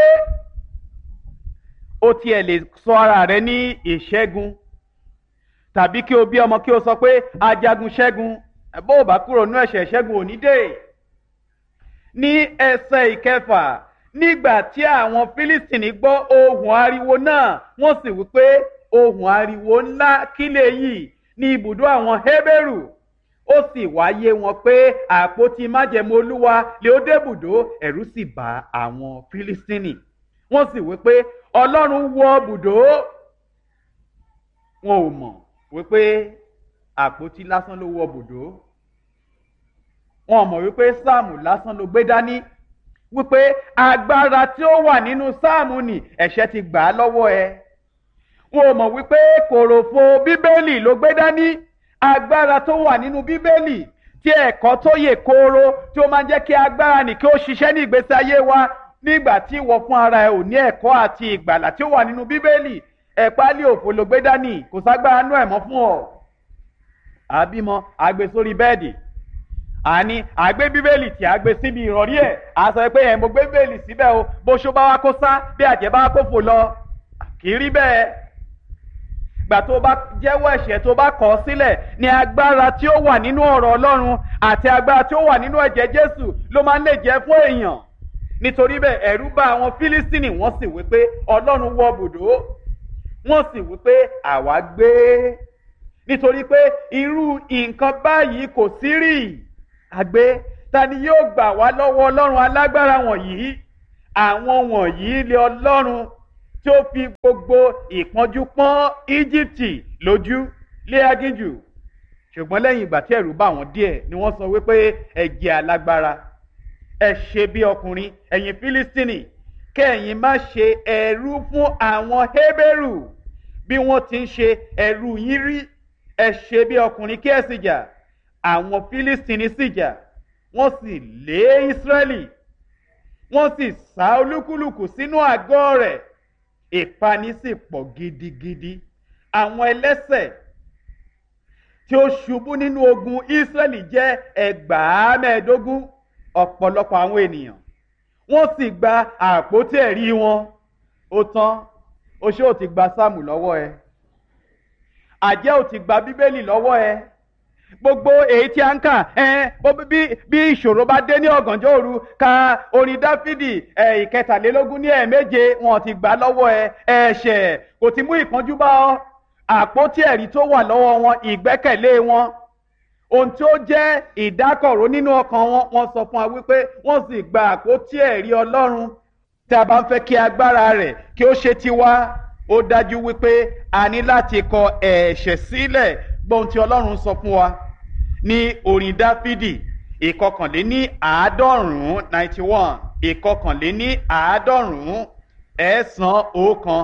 ó tiẹ̀ lè sọ ara rẹ ní ìṣẹ́gun tàbí kí o bí ọmọ kí o sọ pé ajagun ṣẹ́gun bó o bá kúrò nínú ẹ̀ṣẹ̀ ìṣẹ́gun ò ní dé. ní ẹsẹ̀ ìkẹfà nígbà tí àwọn Fílístìnì gbọ́ ohùn ariwo náà wọ́n sì wí pé ohùn ariwo ńlá kílẹ̀ yìí ní ibùdó àwọn Hébérù ó sì wáyé wọn pé àpótí májẹ̀mú olúwa lé ó débùdó ẹ̀rù sì bà àwọn Fílístìnì wọ́n sì wí pé Ọlọ́run wọ bùdó wọn ò mọ̀ wípé àpótí lásán ló wọ bùdó wọn ò mọ̀ wípé sáàmù lásán ló gbé dání wípé agbára tí ó wà nínú sáàmù ni ẹ̀ṣẹ̀ ti gbà á lọ́wọ́ ẹ wọn ò mọ̀ wípé kòròfo bíbélì ló gbé dání agbára tó wà nínú bíbélì tí ẹ̀kọ́ tó yè kooro tí ó máa ń jẹ́ kí agbára nì kí ó ṣiṣẹ́ ní ìgbésí ayé wa nígbà tí ìwọ fún ara ẹ ò ní ẹ̀kọ́ àti ìgbàlà tí ó wà nínú bíbélì ẹ̀pálí òfò ló gbé dání kò ságbára nú ẹ̀ mọ́ fún ọ àbímọ àgbé sórí bẹ́ẹ̀dì àní àgbé bíbélì tí a gbé síbi ìrọ̀rí ẹ̀ a sọ pé ẹ̀ mo gbé bíbélì síbẹ̀ o bó ṣó bá wá kó sá bí àjẹ́ bá wá kó fò lọ kì í rí bẹ́ẹ̀ gbà tó bá jẹ́wọ́ ẹ̀ṣẹ̀ tó bá kọ̀ ọ́ sílẹ̀ ní agbára tí ó wà nínú ọ̀rọ̀ Ọlọ́run àti agbára tí ó wà nínú ẹ̀jẹ̀ Jésù ló máa ń lè jẹ́ fún èèyàn nítorí bẹ́ẹ̀ ẹ̀rù bà àwọn Fílístìnì wọ́n sì wí pé Ọlọ́run wọ bùdó wọ́n sì wí pé àwa gbé nítorí pé irú nǹkan báyìí kò sí rí àgbé ta ni yóò gbà wá lọ́wọ́ Ọlọ́run alágbára wọ̀nyí àwọn wọ̀nyí lé Ọlọ́run tí ó fi gbogbo ìpọ́njú pọ́n Íjíbítì lójú lé aginjù, ṣùgbọ́n lẹ́yìn ìgbà tí ẹ̀rù bà wọ́n díẹ̀ ni wọ́n sọ wípé ẹ jẹ́ alágbára, ẹ ṣe bí ọkùnrin ẹ̀yin Fílístínì, kẹ́yìn má ṣe ẹrú fún àwọn Hébérù bí wọ́n ti ń ṣe ẹrú yín rí. Ẹ ṣe bí ọkùnrin kí ẹ sì jà. Àwọn Fílístínì sì jà, wọ́n sì lé Ísírẹ́lì, wọ́n sì sá olúkúlùkù sínú àgọ́ rẹ̀. Ìpani sì pọ̀ gidigidi. Àwọn ẹlẹ́ṣẹ̀ tí ó ṣubú nínú ogun Ísírẹ́lì jẹ́ ẹgbàá mẹ́ẹ̀ẹ́dógún. Ọ̀pọ̀lọpọ̀ àwọn ènìyàn wọ́n sì gba àpótí ẹ̀rí wọn. Ó tán, o ṣé ò ti gba sáàmù lọ́wọ́ ẹ, àjẹ́ ò ti gba bíbélì lọ́wọ́ ẹ, gbogbo èyí tí a ń kà ẹ bí bí ìṣòro bá dé ní ọ̀gànjọ́ òru, ka orin Dáfídì ẹ ìkẹtàlélógún ní ẹ̀ẹ̀méje, wọn ti gbà lọ́wọ́ ẹ. Ẹ̀ṣẹ̀ kò ti mú ìpọ́njú bá ọ. Àpótí ẹ̀rí tó wà lọ́wọ́ wọn, ìgbẹ́kẹ̀lé wọn, ohun tí ó jẹ́ ìdákọ̀ró nínú ọkàn wọn, wọ́n sọ fún wa wípé wọ́n sì gba àpótí ẹ̀rí Ọlọ́run. Tí a bá ń fẹ́ kí agbára rẹ̀ kí ó ṣe tiwa, ó dájú wípé a ní láti kọ ẹ̀ṣẹ̀ sílẹ̀. Gbọ́n tí Ọlọ́run sọ fún wa ní orin Dáfídì ìkọkànléní àádọ́rùn-ún ninety one, ìkọkànléní àádọ́rùn-ún ẹ̀sán ọ̀kan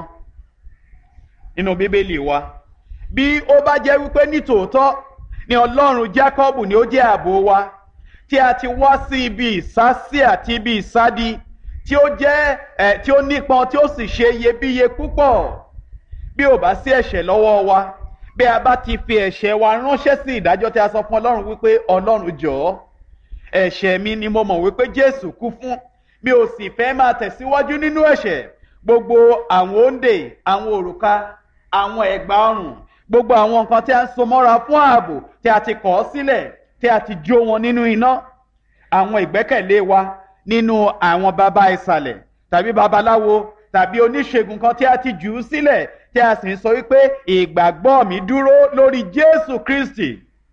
nínú Bíbélì wa. Bí ó bá jẹ́ wípé nítòótọ́ ni Ọlọ́run Jákọ́bù ni ó jẹ́ ààbò wa, tí a ti wá sí ibi ìsásí àti ibi ìsádi tí ó jẹ́ ẹ̀ tí ó nípọn tí ó sì ṣe iyebíye púpọ̀. Bí ò bá sí ẹ̀ṣẹ̀ lọ́wọ́ wa, bí a bá ti fi ẹ̀ṣẹ̀ wa ránṣẹ́ sí ìdájọ́ tí a sọ fún Ọlọ́run wípé Ọlọ́run jọ̀ọ́, ẹ̀ṣẹ̀ mi ni mo mọ̀ wípé Jésù kú fún, mi ò sì fẹ́ máa tẹ̀síwájú nínú ẹ̀ṣẹ̀. Gbogbo àwọn òǹdè, àwọn òrùka, àwọn ẹ̀gbà ọrùn, gbogbo àwọn nǹkan tí a ń so mọ́ra fún ààbò tí a ti kọ̀ sílẹ̀, tí a ti jó wọn nínú iná. Àwọn ìgbẹ́kẹ̀lé wa nínú àwọn baba ìsàlẹ̀ tàbí babaláwo tàbí oníṣègùn kan tí a ti jù ú sílẹ̀, tí a sì ń sọ wípé ìgbàgbọ́ mi dúró lórí Jésù Kristi.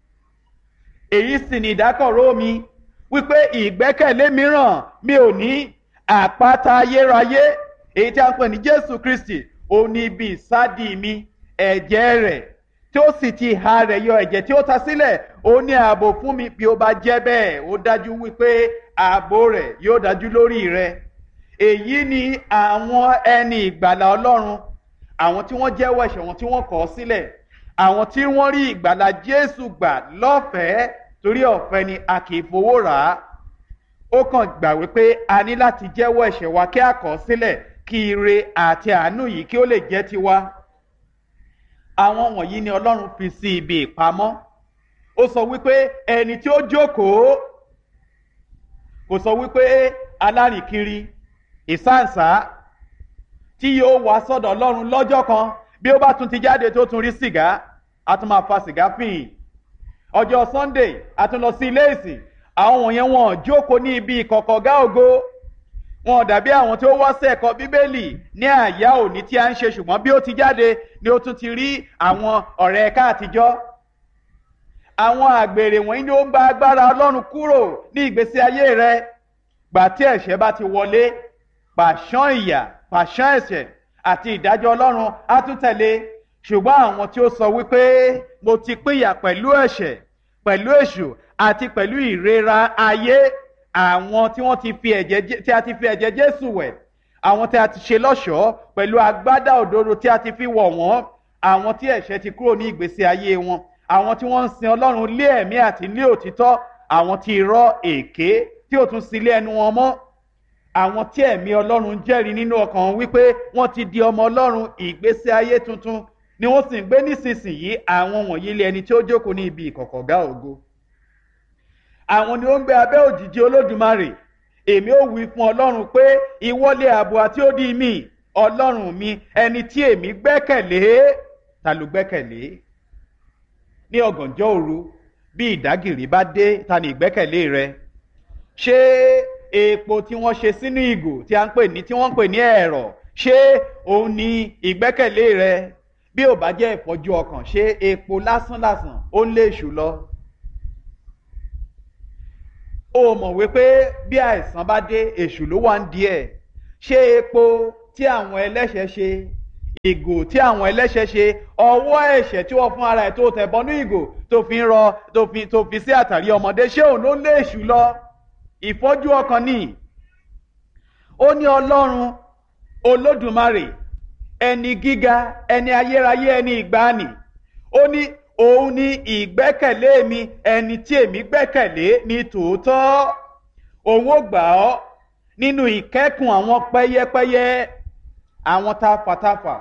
Èyí sì ni ìdákọ̀ró mi wípé ìgbẹ́kẹ̀lé mìíràn mi ò ní. Àpáta ayérayé èyí tí a ń pè ní Jésù Kristi, ó ní ibi ìsádi mi. Ẹ̀jẹ̀ rẹ̀ tí ó sì ti ha rẹ̀ yọ, ẹ̀jẹ̀ tí ó ta sílẹ̀, ó ní ààbò fún mi. Bí ó bá jẹ́ bẹ́ẹ̀, ó dájú wípé ààbò rẹ̀ yóò dájú lórí rẹ̀. Èyí ni àwọn ẹni ìgbàlà Ọlọ́run, àwọn tí wọ́n jẹ́wọ́ ẹ̀ṣẹ̀ wọn tí wọ́n kọ̀ sílẹ̀, àwọn tí wọ́n rí ìgbàlà Jésù gbà lọ́fẹ̀ẹ́, torí ọ̀fẹ́ ni a kì í fowó rà á. Ó kàn gbà wípé a ní láti jẹ́wọ́ ẹ̀ṣẹ̀ wa kí a kọ̀ sílẹ̀, kí ire àti àánú yìí kí ó lè jẹ́ tiwa. Àwọn wọ̀nyí ni Ọlọ́run fi sí ibi ìpamọ́. Ó sọ wípé ẹni tí ó jókòó, kò sọ wípé alárìnkiri ìsáǹsá tí yóò wá sọ́dọ̀ Ọlọ́run lọ́jọ́ kan, bí ó bá tún ti jáde tó tún rí sìgá, a tún máa fa sìgá fìhìn. Ọjọ́ Sunday a tún lọ sí ilé ìsìn. Àwọn wọ̀nyẹn wọn jókòó ní ibi ìkọ̀kọ̀gá ògo. Wọn dàbí àwọn tí ó wá sí ẹ̀kọ́ Bíbélì ní àyá òní tí a ń ṣe, ṣùgbọ́n bí ó ti jáde ni ó tún ti rí àwọn ọ̀rẹ́ ẹ̀ka àtijọ́. Àwọn àgbèrè wọ̀nyí ni ó ń gba agbára Ọlọ́run kúrò ní ìgbésí ayé rẹ. Gbà tí ẹ̀ṣẹ̀ bá ti wọlé, pàṣán ìyà, pàṣán ẹ̀ṣẹ̀ àti ìdájọ́ Ọlọ́run á tún tẹ̀lé. Ṣùgbọ́n àwọn tí ó sọ wípé mo ti pínyà pẹ̀lú ẹ̀ṣẹ̀, pẹ̀lú èṣù àti pẹ̀lú ìrera ayé, àwọn tí wọ́n ti fi ẹ̀jẹ̀ tí a ti fi ẹ̀jẹ̀ Jésù wẹ̀, àwọn tí a ti ṣe lọ́ṣọ̀ọ́ pẹ̀lú agbádá òdodo tí a ti fi wọ̀ wọ́n, àwọn tí ẹ̀ṣẹ̀ ti kúrò ní ìgbésí ayé wọn, àwọn tí wọ́n ń sin Ọlọ́run lé ẹ̀mí àti lé òtítọ́, àwọn tí irọ́ èké tí ò tún sí lé ẹnu wọn mọ́, àwọn tí ẹ̀mí Ọlọ́run jẹ́rìí nínú ọkàn wọn wípé wọ́n ti di ọmọ Ọlọ́run, ìgbésí ayé tuntun ni wọ́n sì ń gbé nísinsìnyí. Àwọn wọ̀nyí lé ẹni tí ó jókòó ní ibi ìkọ̀kọ̀gá ògo. Àwọn ni ó ń gbé abẹ́ òjìji Olódùmarè. Èmi ó wí fún Ọlọ́run pé ìwọlé ààbò àti odi mi, Ọlọ́run mi, ẹni tí èmi gbẹ́kẹ̀lé. Ta ló gbẹ́kẹ̀lé? Ní ọ̀gànjọ́ òru bí ìdágìrì bá dé, ta ni ìgbẹ́kẹ̀lé rẹ? Ṣé epo tí wọ́n ṣe sínú ìgò tí a ń pè ní tí wọ́n ń pè ní ẹ̀rọ, ṣé òun ni ìgbẹ́kẹ̀lé rẹ? Bí ò bá jẹ́ ìfọ́jú ọkàn, ṣé epo lásán lásán ó ń lé èṣù lọ? Ó mọ̀ wípé bí àìsàn bá dé, èṣù ló wà ń di ẹ̀. ṣé epo tí àwọn ẹlẹ́ṣẹ̀ ṣe, ìgò tí àwọn ẹlẹ́ṣẹ̀ ṣe, ọwọ́ ẹ̀ṣẹ̀ tí wọ́n fún ara ẹ̀ tó tẹ̀ bọ́nú ìgò tó fi ń rọ tó fi tó fi sí àtàrí ọmọdé, ṣé òun ló lé èṣù lọ? Ìfọ́jú ọkàn ni. Ó ní Ọlọ́run Olódùmarè, ẹni gíga, ẹni ayérayé, ẹni ìgbàanì, ó ní òun ni ìgbẹ́kẹ̀lé mi, ẹni tí èmi gbẹ́kẹ̀lé ní tòótọ́. Òun ó gbà ọ́ nínú ìkẹ́kùn àwọn pẹ́yẹ́pẹ́yẹ, àwọn tafàtafà,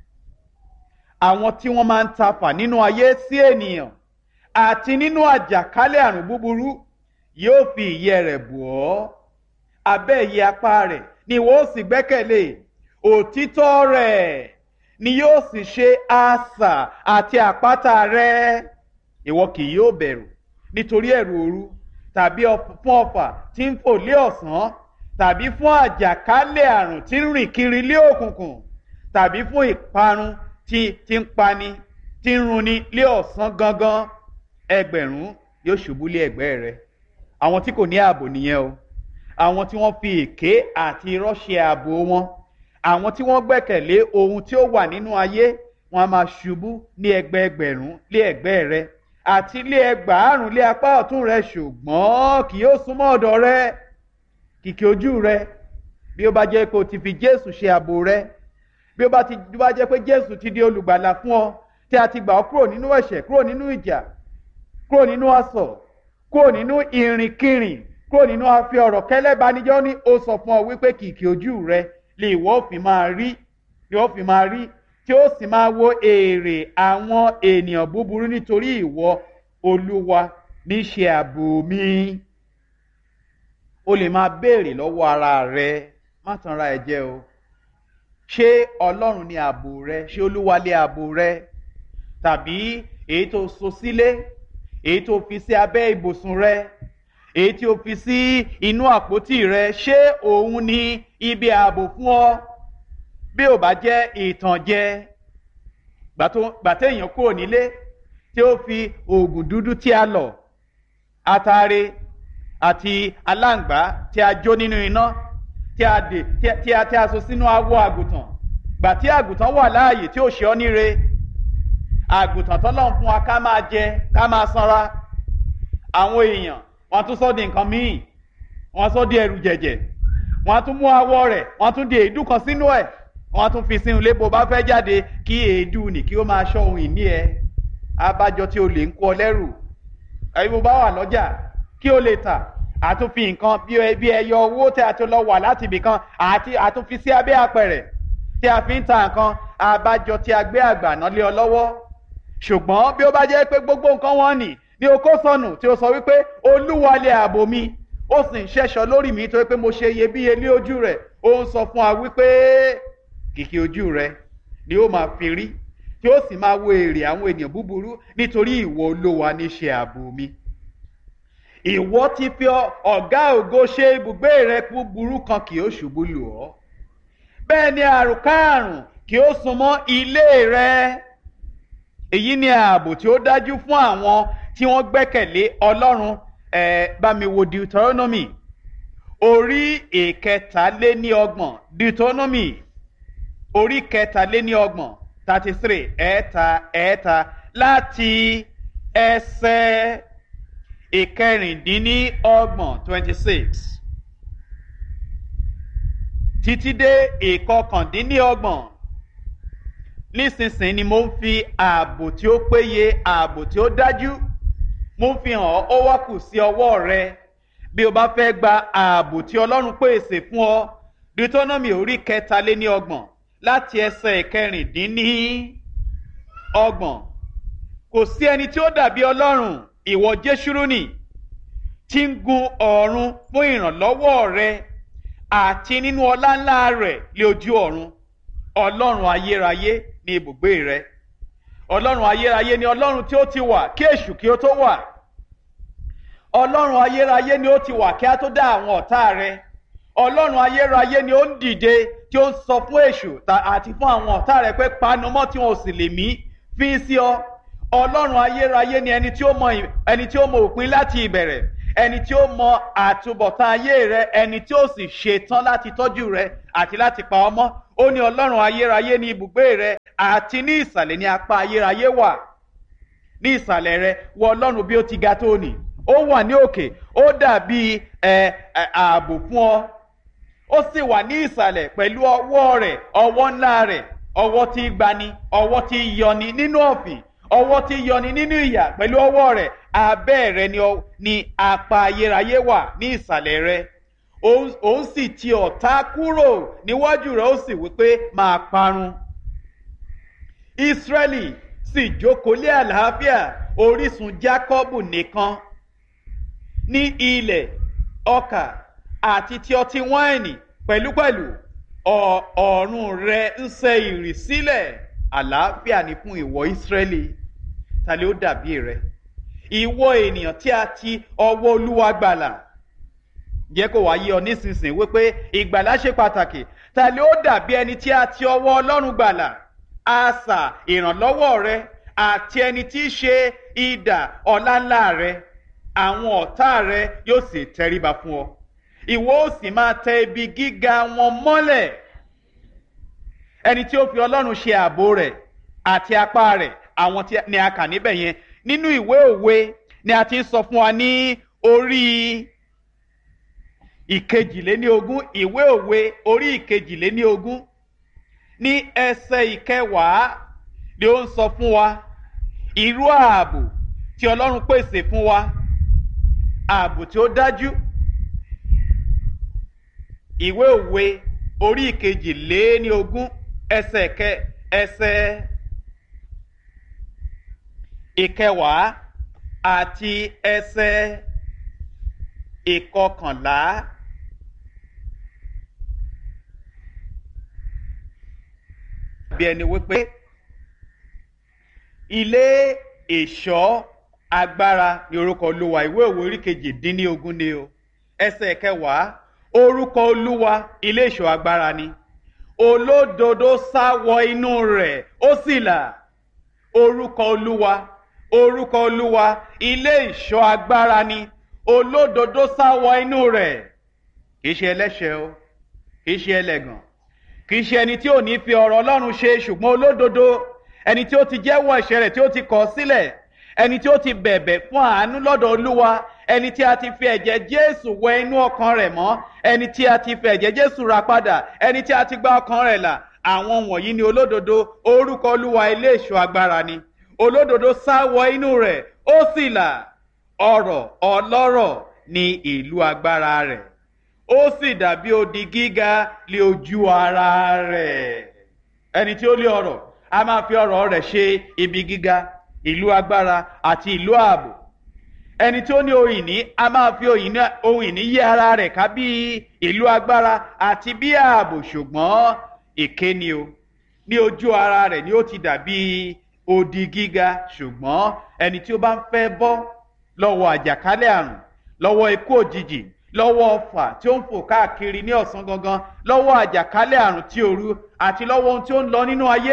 àwọn tí wọ́n máa ń tafà nínú ayé sí ènìyàn, àti nínú àjàkálẹ̀ àrùn búburú. Yóò fi ìyẹ́ rẹ̀ bò ọ́, abẹ́ ìyẹ́ apá rẹ̀ ni ìwọ ó sì gbẹ́kẹ̀lé. Òtítọ́ rẹ̀ ni yóò sì ṣe asà àti àpáta rẹ̀. Ìwọ kì yóò bẹ̀rù nítorí ẹ̀rù òru, tàbí fún ọfà tí ń fò lé ọ̀sán, tàbí fún àjàkálẹ̀ àrùn tí ń rìn kiri lé òkùnkùn, tàbí fún ìparun tí tí ń pani, tí ń runi lé ọ̀sán gangan. Ẹgbẹ̀rún yóò ṣubú lé ẹ̀gbẹ́ rẹ̀. Àwọn tí kò ní ààbò nìyẹn o. Àwọn tí wọ́n fi èké àti irọ́ ṣe ààbò wọn. Àwọn tí wọ́n gbẹ́kẹ̀lé ohun tí ó wà nínú ayé, wọn a máa ṣubú ní ẹgbẹẹgbẹ̀rún lé ẹ̀gbẹ́ rẹ̀, àti lé ẹgbàárùn lé apá ọ̀tún rẹ̀, ṣùgbọ́n kì yóò súnmọ́ ọ̀dọ̀ rẹ̀. Kìkì ojú rẹ̀, bí ó bá jẹ́ pé o ti fi Jésù ṣe ààbò rẹ̀, bí ó bá ti bá jẹ́ pé Jésù ti di olùgbàlà fún ọ, tí a ti gbà ọ́ kúrò nínú ẹ̀ṣẹ̀, kúrò nínú ìjà, kúrò nínú asọ̀, kúrò nínú ìrìnkìrìn, kúrò nínú afi ọ̀rọ̀ kẹ́lẹ́banijọ́, ní ó sọ fún ọ wípé kìkì ojú rẹ̀ lè ìwọ fi máa rí, yóò fi máa rí, tí ó sì máa wo èrè àwọn ènìyàn búburú, nítorí ìwọ Olúwa ní ṣe ààbò mi. O lè máa béèrè lọ́wọ́ ara rẹ, má tanra ẹ jẹ o. Ṣé Ọlọ́run ni ààbò rẹ? Ṣé Olúwa lé ààbò rẹ? Tàbí èyí tó so sílé, èyí tó fi sí abẹ́ ibùsùn rẹ, èyí tí o fi sí inú àpótí rẹ, ṣé òun ni ibi ààbò fún ọ? Bí ò bá jẹ́ ìtànjẹ, gbàtẹ́ èèyàn kúrò nílé tí ó fi oògùn dúdú tí a lọ̀, atare àti aláǹgbá tí a jó nínú iná, tí a dè tí a tí a so sínú awọ àgùntàn, gbà tí àgùntàn wà láàyè tí ó ṣe ọ́ níre, àgùntàn tọ́lọ́run fún wa ká máa jẹ, ká máa sanra. Àwọn èèyàn wọ́n tún sọ di nǹkan míì, wọ́n sọ di ẹrù jẹ̀jẹ̀, wọ́n tún mú awọ rẹ̀, wọ́n tún di èédú kan sínú ẹ̀, wọ́n tún fi sínú ilé. Bó bá fẹ́ jáde, kí èédú nì kí ó máa ṣọ́ ohun ìní ẹ. Abájọ tí o lè ń kó ọ lẹ́rù. Ẹ̀yin bó bá wà lọ́jà kí o lè tà, àtúnfi nǹkan bí ẹyọ owó tí a ti lọ wà láti ibì kan, àti àtúnfi sí abẹ́ apẹ̀rẹ̀ tí a fi ń ta nǹkan. Abájọ tí a gbé àgbàná lé ọ lọ́wọ́. Ṣùgbọ́n bí ó bá jẹ́ pé gbogbo nǹkan wọn nì ní o kó sọnù, tí o sọ wípé Olúwa lé ààbò mi, ó sì ń ṣẹ́ṣọ́ lórí mi torí pé mo ṣe iyebíye lé ojú rẹ̀, ó ń sọ fún wa wípé kìkì ojú rẹ̀ ni ó máa fi rí, tí ó sì máa wo èrè àwọn ènìyàn búburú, nítorí ìwọ Olúwa ní ṣe ààbò mi. Ìwọ ti fi ọ̀gá ògo ṣe ibùgbé rẹ, búburú kan kì yóò ṣubú lù ọ́, bẹ́ẹ̀ ni àrùnkárùn kì yóò súnmọ́ ilé rẹ. Èyí ni ààbò tí ó dájú fún àwọn tí wọ́n gbẹ́kẹ̀lé Ọlọ́run. Ẹ bá mi wo Deuteronomy orí ìkẹtàléníọgbọ̀n, Deuteronomy orí kẹtàléníọgbọ̀n, thirty three, ẹ̀ẹ́ta ẹ̀ẹ́ta, láti ẹsẹ̀ ìkẹrìndínlọ́gbọ̀n, twenty six, títí dé ìkọkàndínlọ́gbọ̀n. Nísinsìnyí ni mo ń fi ààbò tí ó péye, ààbò tí ó dájú, mo ń fi hàn ọ́, ó wá kù sí ọwọ́ rẹ bí o bá fẹ́ gba ààbò tí Ọlọ́run pèsè fún ọ. Deuteronomy orí kẹtàléníọgbọ̀n láti ẹsẹ̀ ìkẹrìndínlọ́gbọ̀n. Kò sí ẹni tí ó dàbí Ọlọ́run, ìwọ Jésúrúnì, tí ń gun ọ̀run fún ìrànlọ́wọ́ rẹ, àti nínú ọlá ńlá rẹ̀ lé ojú ọ̀run. Ọlọ́run ayérayé ní ibùgbé rẹ. Ọlọ́run ayérayé ni Ọlọ́run tí ó ti wà kí èṣù kí ó tó wà. Ọlọ́run ayérayé ni ó ti wà kí a tó dá àwọn ọ̀tá rẹ. Ọlọ́run ayérayé ni ó ń dìde tí ó ń sọ fún èṣù àti fún àwọn ọ̀tá rẹ pé panumọ́ tí wọn ò sì lè mí fín sí ọ. Ọlọ́run ayérayé ni ẹni tí ó mọ ẹni tí ó mọ òpin láti ìbẹ̀rẹ̀, ẹni tí ó mọ àtúbọ̀tán ayé rẹ, ẹni tí ó sì ṣetán láti tọ́jú rẹ àti láti pa ọ́ mọ́. Ó ní Ọlọ́run ayérayé ní ibùgbé rẹ àti ní ìsàlẹ̀ ní apá ayérayé wà. Ní ìsàlẹ̀ rẹ wọ Ọlọ́run bí ó ti ga tó nì. Ó wà ní òkè, ó dàbí ẹ ààbò fún ọ. Ó sì wà ní ìsàlẹ̀ pẹ̀lú ọwọ́ rẹ̀, ọwọ́ ńlá rẹ̀, ọwọ́ tí gbani, ọwọ́ tí yọni nínú ọ̀fìn, ọwọ́ tí yọni nínú ìyà pẹ̀lú ọwọ́ rẹ̀. Abẹ́ rẹ̀ ni apá ayérayé wà ní ìsàlẹ̀ rẹ̀. Òun sì ti ọ̀tá kúrò níwájú rẹ̀, ó sì wípé máa parun. Ísírẹ́lì sì jókòó lé àlàáfíà, orísun Jákọ́bù nìkan ní ilẹ̀ ọkà àti ti ọtí wáìnì pẹ̀lúpẹ̀lú ọ̀run rẹ̀ ń sẹ ìrì sílẹ̀. Àlàáfíà ni fún ìwọ Ísírẹ́lì. Ta ló dàbí rẹ? Ìwọ ènìyàn tí a ti ọwọ́ Olúwa gbàlà. Jẹ́ kó wá yé ọ nísinsìnyí wípé ìgbàlà ṣe pàtàkì. Ta ló dàbí ẹni tí a ti ọwọ́ Ọlọ́run gbàlà? Asà ìrànlọ́wọ́ rẹ àti ẹni tí í ṣe idà ọláńlá rẹ. Àwọn ọ̀tá rẹ yóò sì tẹríba fún ọ. Ìwọ ó sì máa tẹ ibi gíga wọn mọ́lẹ̀. Ẹni tí ó fi Ọlọ́run ṣe ààbò rẹ̀ àti apá rẹ̀, àwọn tí ni a kà níbẹ̀ yẹn. Nínú ìwé òwe ni a ti ń sọ fún wa ní orí ìkejìléníogún, ìwé òwe orí ìkejìléníogún ní ẹsẹ̀ ìkẹwàá ni ó ń sọ fún wa irú ààbò tí Ọlọ́run pèsè fún wa, ààbò tí ó dájú. Ìwé òwe orí ìkejìléníogún ẹsẹ̀ kẹ ẹsẹ̀ ìkẹwàá àti ẹsẹ̀ ìkọkànlá. Bí ẹni wípé ilé ìṣọ́ agbára ni orúkọ Olúwa. Ìwé òwe orí kejìdínlógún ni o. Ẹsẹ̀ kẹwàá, orúkọ Olúwa ilé ìṣọ́ agbára ni. Olódodo sá wọ inú rẹ̀, ó sì là. Orúkọ Olúwa, orúkọ Olúwa ilé ìṣọ́ agbára ni. Olódodo sá wọ inú rẹ̀. Kìí ṣe ẹlẹ́ṣẹ̀ o, kìí ṣe ẹlẹ́gàn, kìí ṣe ẹni tí ò ní fi ọ̀rọ̀ Ọlọ́run ṣe, ṣùgbọ́n olódodo, ẹni tí ó ti jẹ́wọ́ ẹ̀ṣẹ̀ rẹ̀ tí ó ti kọ̀ sílẹ̀, ẹni tí ó ti bẹ̀bẹ̀ fún àánú lọ́dọ̀ Olúwa, ẹni tí a ti fi ẹ̀jẹ̀ Jésù wẹ inú ọkàn rẹ̀ mọ́, ẹni tí a ti fi ẹ̀jẹ̀ Jésù rà padà, ẹni tí a ti gba ọkàn rẹ̀ là. Àwọn wọ̀nyí ni olódodo. Orúkọ Olúwa ilé ìṣọ́ agbára ni. Olódodo sá wọ inú rẹ̀, ó sì là. Ọrọ̀ ọlọ́rọ̀ ni ìlú agbára rẹ̀, ó sì dàbí odi gíga lé ojú ara rẹ̀. Ẹni tí ó lé ọrọ̀ a máa fi ọrọ̀ rẹ̀ ṣe ibi gíga, ìlú agbára àti ìlú ààbò. Ẹni tí ó ní ohun ìní a máa fi ohun ìní yí ara rẹ̀ ká bí ìlú agbára àti bí ààbò. Ṣùgbọ́n èké ni o, ní ojú ara rẹ̀ ni ó ti dàbí odi gíga. Ṣùgbọ́n ẹni tí ó bá ń fẹ́ bọ́ lọ́wọ́ àjàkálẹ̀ àrùn, lọ́wọ́ ikú òjijì, lọ́wọ́ ọfà tí ó ń fò káàkiri ní ọ̀sán gangan, lọ́wọ́ àjàkálẹ̀ àrùn tí òru, àti lọ́wọ́ ohun tí ó ń lọ nínú ayé,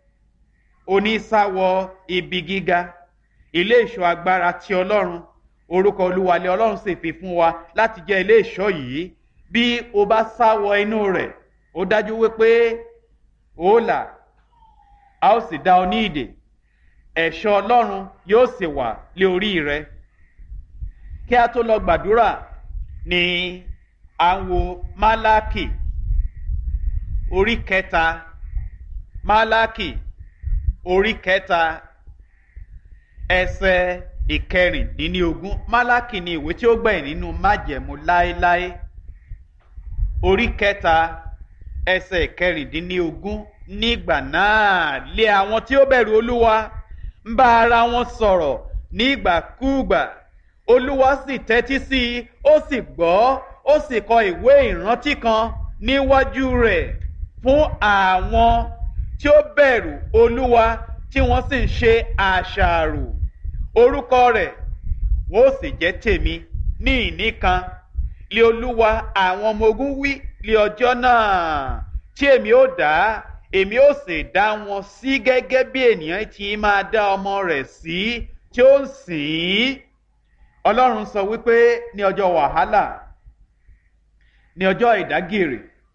onísàwọ̀ ibi gíga, ilé ìṣọ́ agbára ti Ọlọ́run. Orúkọ Olúwa lé Ọlọ́run sì fi fún wa láti jẹ́ ilé ìṣọ́ yìí. Bí o bá sáwọ inú rẹ̀, ó dájú wípé ó là, a ó sì dá ọ ní ìdè. Ẹ̀ṣọ́ Ọlọ́run yóò sì wà lé orí rẹ. Kí a tó lọ gbàdúrà ni à ń wo Málákì orí kẹta. Málákì orí kẹta ẹsẹ̀ ìkẹrìndínlógún. Málákì ni ìwé tí ó gbẹ̀yìn nínú májẹ̀mú láéláé. Orí kẹta ẹsẹ̀ ìkẹrìndínlógún. Nígbà náà lé àwọn tí ó bẹ̀rù Olúwa ń bá ara wọn sọ̀rọ̀ nígbàkúùgbà. Olúwa sì tẹ́tí sí i, ó sì gbọ́, ó sì kọ ìwé ìrántí kan níwájú rẹ̀ fún àwọn tí ó bẹ̀rù Olúwa tí wọ́n sì ń ṣe àṣàrò. Orúkọ rẹ̀ wọ́n ó sì jẹ́ tèmi ní ìní kan lé Olúwa àwọn ọmọ ogun wí lé ọjọ́ náà tí èmi ó dá, èmi ó sì dá wọn sí gẹ́gẹ́ bí ènìyàn tí máa dá ọmọ rẹ̀ sí tí ó ń sìn ín. Ọlọ́run sọ wípé ní ọjọ́ wàhálà, ní ọjọ́ ìdágìrì,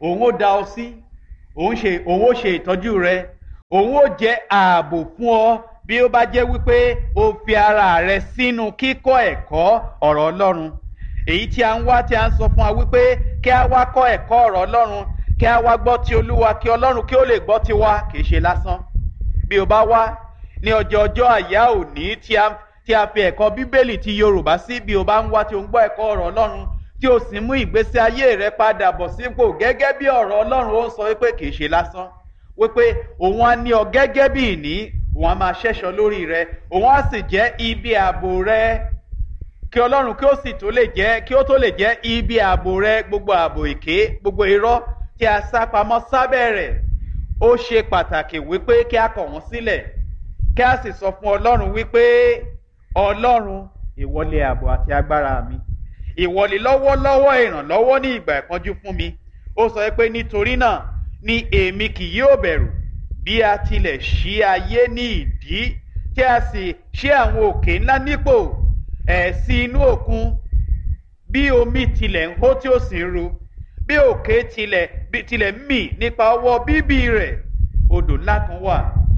òun ó dá ọ sí, òun ṣe òun ó ṣe ìtọ́jú rẹ, òun ó jẹ́ ààbò fún ọ bí ó bá jẹ́ wípé o fi ara rẹ sínú kíkọ́ ẹ̀kọ́ ọ̀rọ̀ Ọlọ́run. Èyí tí a ń wá tí a ń sọ fún wa wípé kí a wá kọ́ ẹ̀kọ́ ọ̀rọ̀ Ọlọ́run, kí a wá gbọ́ ti Olúwa, kí Ọlọ́run kí ó lè gbọ́ ti wa, kì í ṣe lásán. Bí o bá wá ní ọjọ́ ọjọ́ àyá òní tí a tí a fi ẹ̀kọ́ Bíbélì ti Yorùbá sí, bí o bá ń wá tí o ń gbọ́ ẹ̀kọ́ ọ̀rọ̀ Ọlọ́run tí o sì mú ìgbésí ayé rẹ padà bọ̀ sípò gẹ́gẹ́ bí ọ̀rọ̀ Ọlọ́run ó sọ wípé kì í ṣe lásán, wípé òun á ní ọ gẹ́gẹ́ bí ìní, òun á máa ṣẹ́ṣọ lórí rẹ, òun á sì jẹ́ ibi ààbò rẹ, kí Ọlọ́run kí ó sì tó lè jẹ́ kí ó tó lè jẹ́ ibi ààbò rẹ. Gbogbo ààbò èké, gbogbo irọ́ tí a sá pamọ́ sábẹ́ rẹ̀, ó ṣe pàtàkì wípé kí a kọ̀ wọ́n sílẹ̀, kí a sì sọ fún Ọlọ́run wípé Ọlọ́run, ìwọ lé ààbò àti agbára mi, ìwọ lé lọ́wọ́lọ́wọ́ ìrànlọ́wọ́ ní ìgbà ìpọ́njú fún mi. Ó sọ pé nítorí náà ni èmi kì yóò bẹ̀rù, bí a tilẹ̀ ṣí ayé ní ìdí tí a sì ṣí àwọn òkè ńlá nípò, ẹ̀sìn inú òkun, bí omi tilẹ̀ ń hó tí ó sì ń ru, bí òkè tilẹ̀ bí tilẹ̀ ń mì nípa ọwọ́ bíbí rẹ̀. Odò ńlá kan wà,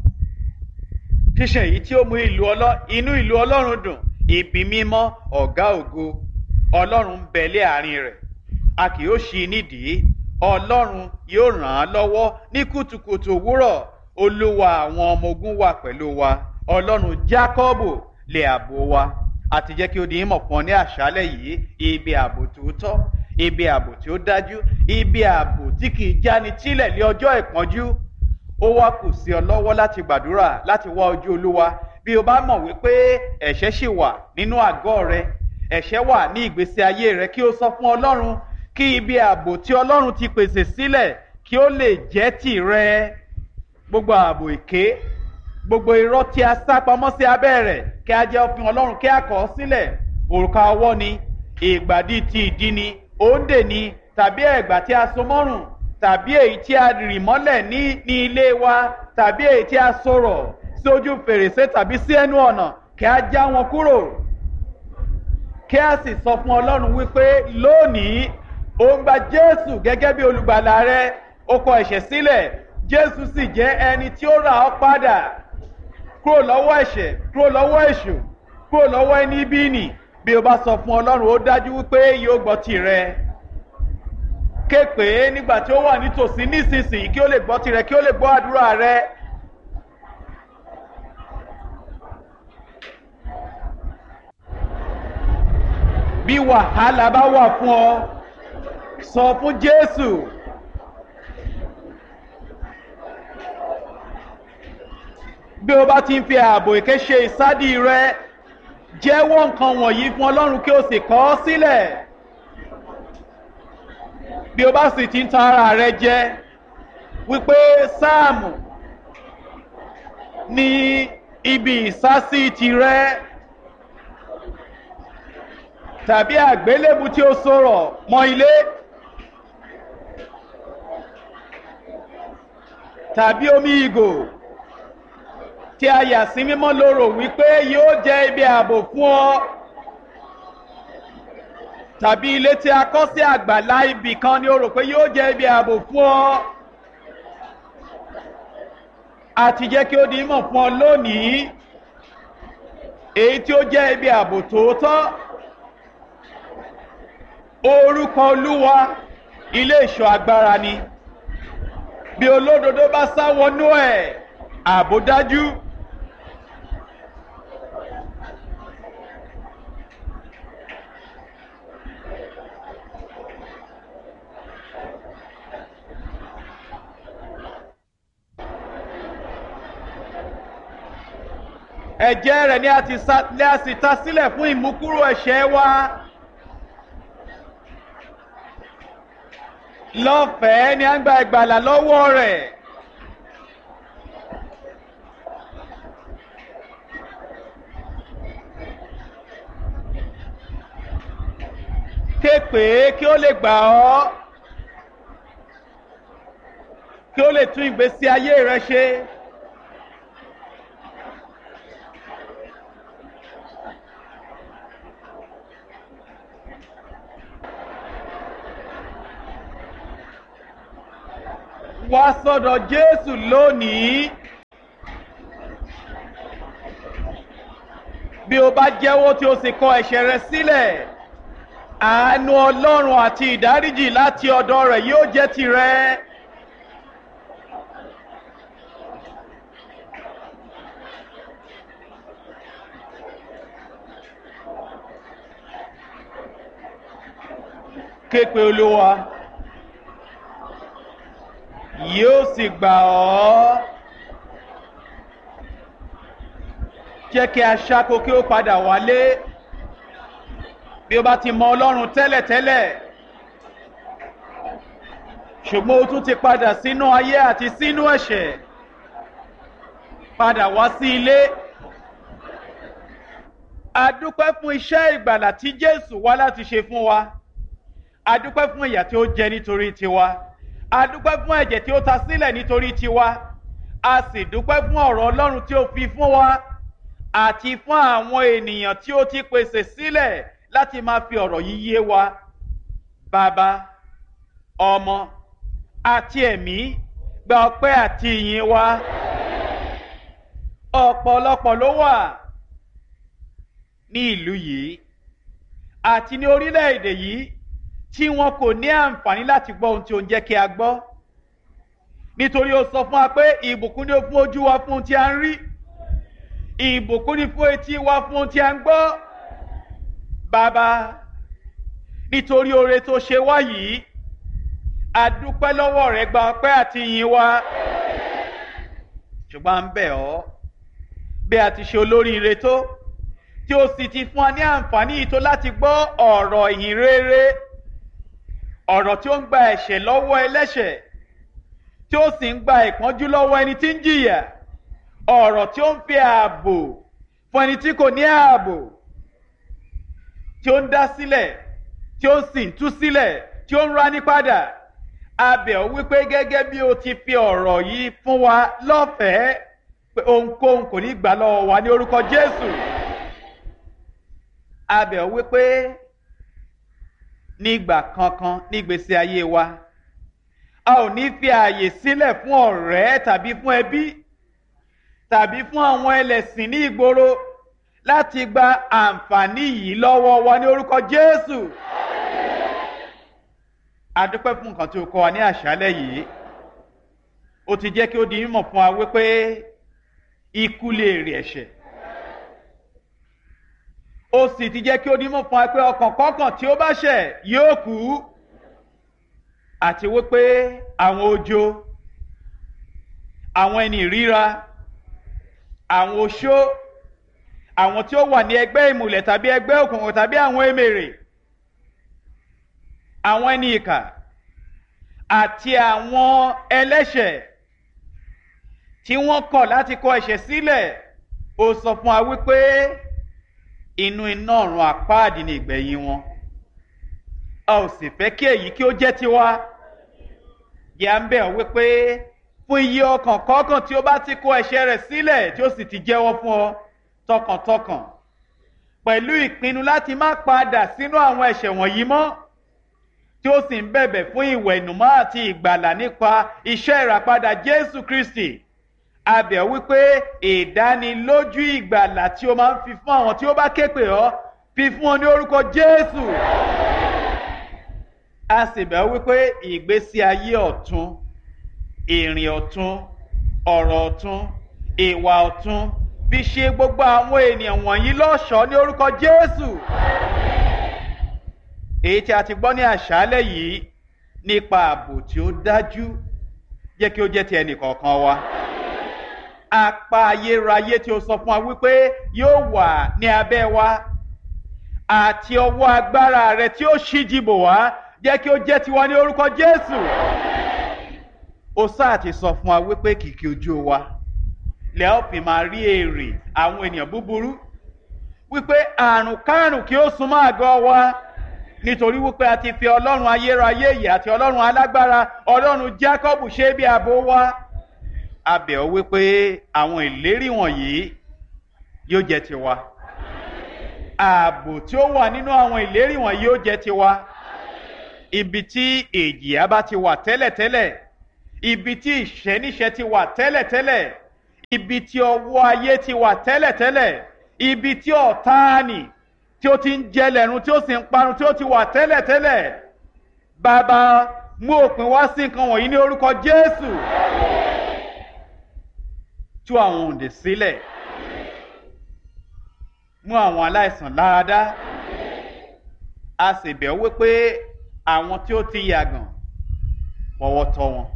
ṣíṣàn èyí tí ó mú ìlú ọlọ́ inú ìlú Ọlọ́run dùn, ibi mímọ́ ọ̀gá ògo. Ọlọ́run ń bẹ lé àárín rẹ̀, a kì yóò ṣí i nídìí. Ọlọ́run yóò ràn án lọ́wọ́ ní kùtùkùtù òwúrọ̀. Olúwa àwọn ọmọ ogun wà pẹ̀lú wa. Ọlọ́run Jákọ́bù lé ààbò wa. A ti jẹ́ kí ó di ìmọ̀ fún ọ ní àṣálẹ́ yìí, ibi ààbò tòótọ́, ibi ààbò tí ó dájú, ibi ààbò tí kì í jáni tílẹ̀ lé ọjọ́ ìpọ́njú. Ó wá kù sí ọ lọ́wọ́ láti gbàdúrà, láti wá ojú Olúwa. Bí o bá mọ̀ wípé ẹ̀ṣẹ̀ ṣì wà nínú àgọ́ rẹ, ẹ̀ṣẹ̀ wà ní ìgbésí ayé rẹ, kí o sọ fún Ọlọ́run kí ibi ààbò tí Ọlọ́run ti pèsè sílẹ̀ kí ó lè jẹ́ tìrẹ. Gbogbo ààbò èké, gbogbo irọ́ tí a sá pamọ́ sí abẹ́ rẹ̀, kí a jẹ́ òfin Ọlọ́run, kí a kọ̀ ọ́ sílẹ̀. Òrùka ọwọ́ ni, ìgbàdí ti ìdí ni, òǹdè ni, tàbí ẹ̀gbà tí a so mọ́rùn, tàbí èyí tí a rì mọ́lẹ̀ ní ní ilé wa, tàbí èyí tí a sọ̀rọ̀ sí ojú fèrèsé tàbí sí ẹnu ọ̀nà, kí a já wọn kúrò. Kí a sì sọ fún Ọlọ́run wípé lónìí ó ń gba Jésù gẹ́gẹ́ bí olùgbàlà rẹ, ó kọ ẹ̀ṣẹ̀ sílẹ̀, Jésù sì jẹ́ ẹni tí ó rà ọ́ padà kúrò lọ́wọ́ ẹ̀ṣẹ̀, kúrò lọ́wọ́ èṣù, kúrò lọ́wọ́ ẹni bí nì. Bí o bá sọ fún Ọlọ́run, ó dájú wípé yóò gbọ́ tìrẹ. Ké pè é nígbà tí ó wà nítòsí nísinsìnyí, kí ó lè gbọ́ tirẹ̀, kí ó lè gbọ́ àdúrà rẹ. Bí wàhálà bá wà fún ọ, sọ fún Jésù. Bí o bá ti ń fi ààbò èké ṣe ìsádi rẹ, jẹ́wọ́ nǹkan wọ̀nyí fún Ọlọ́run kí o sì kọ̀ ọ́ sílẹ̀. Bí o bá sì ti ń tan ara rẹ jẹ wípé Sáàmù ní ibi ìsásí tirẹ̀, tàbí àgbélébù tí ó sọ̀rọ̀ mọ́ ilé, tàbí omi ìgò tí a yà sí mímọ́ lóró wípé yóò jẹ́ ibi ààbò fún ọ, tàbí ilé tí a kọ́ sí àgbàlá ibì kan ni ó rò pé yóò jẹ́ ibi ààbò fún ọ. A ti jẹ́ kí ó di mọ̀ fún ọ lónìí èyí tí ó jẹ́ ibi ààbò tòótọ́. Orúkọ Olúwa ilé ìṣọ́ agbára ni. Bí olódodo bá sá wọnú ẹ̀, ààbò dájú. Ẹ̀jẹ̀ rẹ̀ ni a sì ta sílẹ̀ fún ìmúkúrò ẹ̀ṣẹ̀ wa. Lọ́fẹ̀ẹ́ ni a ń gba ìgbàlà lọ́wọ́ rẹ̀. Ké pè é kí ó lè gbà ọ́, kí ó lè tún ìgbésí ayé rẹ ṣe. wá sọ́dọ̀ Jésù lónìí. Bí o bá jẹ́wọ́ tí o sì kọ ẹ̀ṣẹ̀ rẹ sílẹ̀, àánú Ọlọ́run àti ìdáríjì láti ọ̀dọ̀ rẹ̀ yóò jẹ́ tirẹ̀. Ké pe Olúwa, yóò sì gbà ọ́. Jẹ́ kí aṣáko kí ó padà wálé. Bí o bá ti mọ Ọlọ́run tẹ́lẹ̀tẹ́lẹ̀, ṣùgbọ́n o tún ti padà sínú ayé àti sínú ẹ̀ṣẹ̀, padà wá sí ilé. A dúpẹ́ fún iṣẹ́ ìgbàlà tí Jésù wá láti ṣe fún wa. A dúpẹ́ fún ìyà tí ó jẹ nítorí tiwa. A dúpẹ́ fún ẹ̀jẹ̀ tí ó ta sílẹ̀ nítorí tiwa. A sì dúpẹ́ fún ọ̀rọ̀ Ọlọ́run tí ó fi fún wa, àti fún àwọn ènìyàn tí ó ti pèsè sílẹ̀ láti máa fi ọ̀rọ̀ yìí yé wa. Bàbá, Ọmọ àti Ẹ̀mí, gba ọpẹ́ àti ìyìn wa. Ọ̀pọ̀lọpọ̀ ló wà ní ìlú yìí àti ní orílẹ̀-èdè yìí tí wọn kò ní àǹfààní láti gbọ́ ohun tí ó ń jẹ́ kí a gbọ́. Nítorí ó sọ fún wa pé ìbùkún ni ó fún ojú wa fún ohun tí a ń rí, ìbùkún ni fún etí wa fún ohun tí a ń gbọ́. Bàbá, nítorí oore tó ṣe wá yìí, a dúpẹ́ lọ́wọ́ rẹ, gba ọpẹ́ àti ìyìn wa. Ṣùgbọ́n à ń bẹ̀ ọ́, bí a ti ṣe olóríire tó, tí ó sì ti fún wa ní àǹfààní yìí tó láti gbọ́ ọ̀rọ̀ ìyìn rere, ọ̀rọ̀ tí ó ń gba ẹ̀ṣẹ̀ lọ́wọ́ ẹlẹ́ṣẹ̀, tí ó sì ń gba ìpọ́njú lọ́wọ́ ẹni tí ń jìyà, ọ̀rọ̀ tí ó ń fi ààbò fún ẹni tí kò ní ààbò, tí ó ń dá sílẹ̀, tí ó sì ń tú sílẹ̀, tí ó ń rání padà. A bẹ̀ ọ́ wípé gẹ́gẹ́ bí o ti fi ọ̀rọ̀ yìí fún wa lọ́fẹ̀ẹ́, pé ohunkóhun kò ní gbà lọ́wọ́ wa ní orúkọ Jésù. A bẹ̀ ọ́ wípé nígbà kankan nígbésí ayé wa, a ò ní fi ààyè sílẹ̀ fún ọ̀rẹ́ tàbí fún ẹbí tàbí fún àwọn ẹlẹ́sìn ní ìgboro láti gba àǹfààní yìí lọ́wọ́ wa ní orúkọ Jésù. A dúpẹ́ fún nǹkan tí o kọ́ wa ní àṣálẹ́ yìí. O ti jẹ́ kí ó di mímọ̀ fún wa wípé ikú lè èrè ẹ̀ṣẹ̀. Ó sì ti jẹ́ kí ó di mímọ̀ fún wa pé ọkàn kọ́kàn tí ó bá ṣẹ̀ yóò kú. Àti wípé àwọn ojo, àwọn ẹni ìríra, àwọn oṣó, àwọn tí ó wà ní ẹgbẹ́ ìmùlẹ̀ tàbí ẹgbẹ́ òkùnkùn tàbí àwọn emèrè, àwọn ẹni ìkà àti àwọn ẹlẹ́ṣẹ̀ tí wọ́n kọ̀ láti kọ ẹ̀ṣẹ̀ sílẹ̀, ó sọ fún wa wípé inú iná ọ̀run àpáàdì ni ìgbẹ̀yìn wọn. A ò sì fẹ́ kí èyí kí ó jẹ́ tiwa. Yà ń bẹ̀ ọ́ wípé fún iye ọkàn kọ̀ọ̀kan tí ó bá ti kọ ẹ̀ṣẹ̀ rẹ̀ sílẹ̀ tí ó sì ti jẹ́wọ́ fún ọ tọkàntọkàn, pẹ̀lú ìpinnu láti má padà sínú àwọn ẹ̀ṣẹ̀ wọ̀nyí mọ́, tí ó sì ń bẹ̀bẹ̀ fún ìwẹ̀nùmọ́ àti ìgbàlà nípa iṣẹ́ ìràpadà Jésù Kristi. A bẹ̀ ọ́ wípé ìdánilójú ìgbàlà tí ó máa ń fi fún àwọn tí ó bá ké pè ọ́, fi fún ọ ní orúkọ Jésù. A sì bẹ̀ ọ́ wípé ìgbésí ayé ọ̀tun, ìrìn ọ̀tun, ọ̀rọ̀ ọ̀tun, ìwà ọ̀tun, fi ṣe gbogbo àwọn ènìyàn wọ̀nyí lọ́ṣọ̀ọ́ ní orúkọ Jésù. Èyí tí a ti gbọ́ ní àṣálẹ́ yìí nípa ààbò tí ó dájú, jẹ́ kí ó jẹ́ ti ẹnìkọ̀ọ̀kan wa. Apá ayérayé tí ó sọ fún wa wípé yóò wà ní abẹ́ wa, àti ọwọ́ agbára rẹ̀ tí ó ṣíji bò wá, jẹ́ kí ó jẹ́ tiwa ní orúkọ Jésù. Ó sáà ti sọ fún wa wípé kìkì ojú wa lẹ́ ó fi máa rí èrè àwọn ènìyàn búburú, wípé àrùn kárùn kí ó súnmọ́ àgọ́ wa, nítorí wípé a ti fi Ọlọ́run ayérayé yìí àti Ọlọ́run alágbára, Ọlọ́run Jákọ́bù ṣe bí ààbò wa. A bẹ̀ ọ́ wípé àwọn ìlérí wọ̀nyí yóò jẹ́ tiwa. Ààbò tí ó wà nínú àwọn ìlérí wọ̀nyí yóò jẹ́ tiwa. Ibi tí ìjìyà bá ti wà tẹ́lẹ̀tẹ́lẹ̀, ibi tí ìṣẹ́níṣẹ́ ti wà tẹ́lẹ̀tẹ́lẹ̀, ibi tí ọwọ́ ayé ti wà tẹ́lẹ̀tẹ́lẹ̀, ibi tí ọ̀táànì tí ó ti ń jẹ lẹ́run tí ó sì ń parun tí ó ti wà tẹ́lẹ̀tẹ́lẹ̀. Bàbá, mú òpin wá sí nǹkan wọ̀nyí ní orúkọ Jésù. Tú àwọn òǹdè sílẹ̀, mú àwọn aláìsàn láradá. A sì bẹ̀ ọ́ wípé àwọn tí ó ti yàgàn fọwọ́ tọ́ wọn,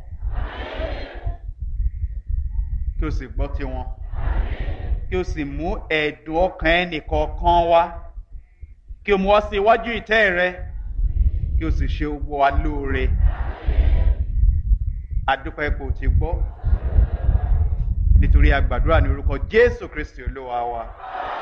kí o sì gbọ́ tiwọn, kí o sì mú ẹ̀dùn ọkàn ẹnìkọ̀ọ̀kan wá, kí o mú wá sí iwájú ìtẹ́ rẹ, kí o sì ṣe gbogbo wa lóore. A dúpẹ́ pé o ti gbọ́, nítorí a gbàdúrà ní orúkọ Jésù Kristi Olúwa wa.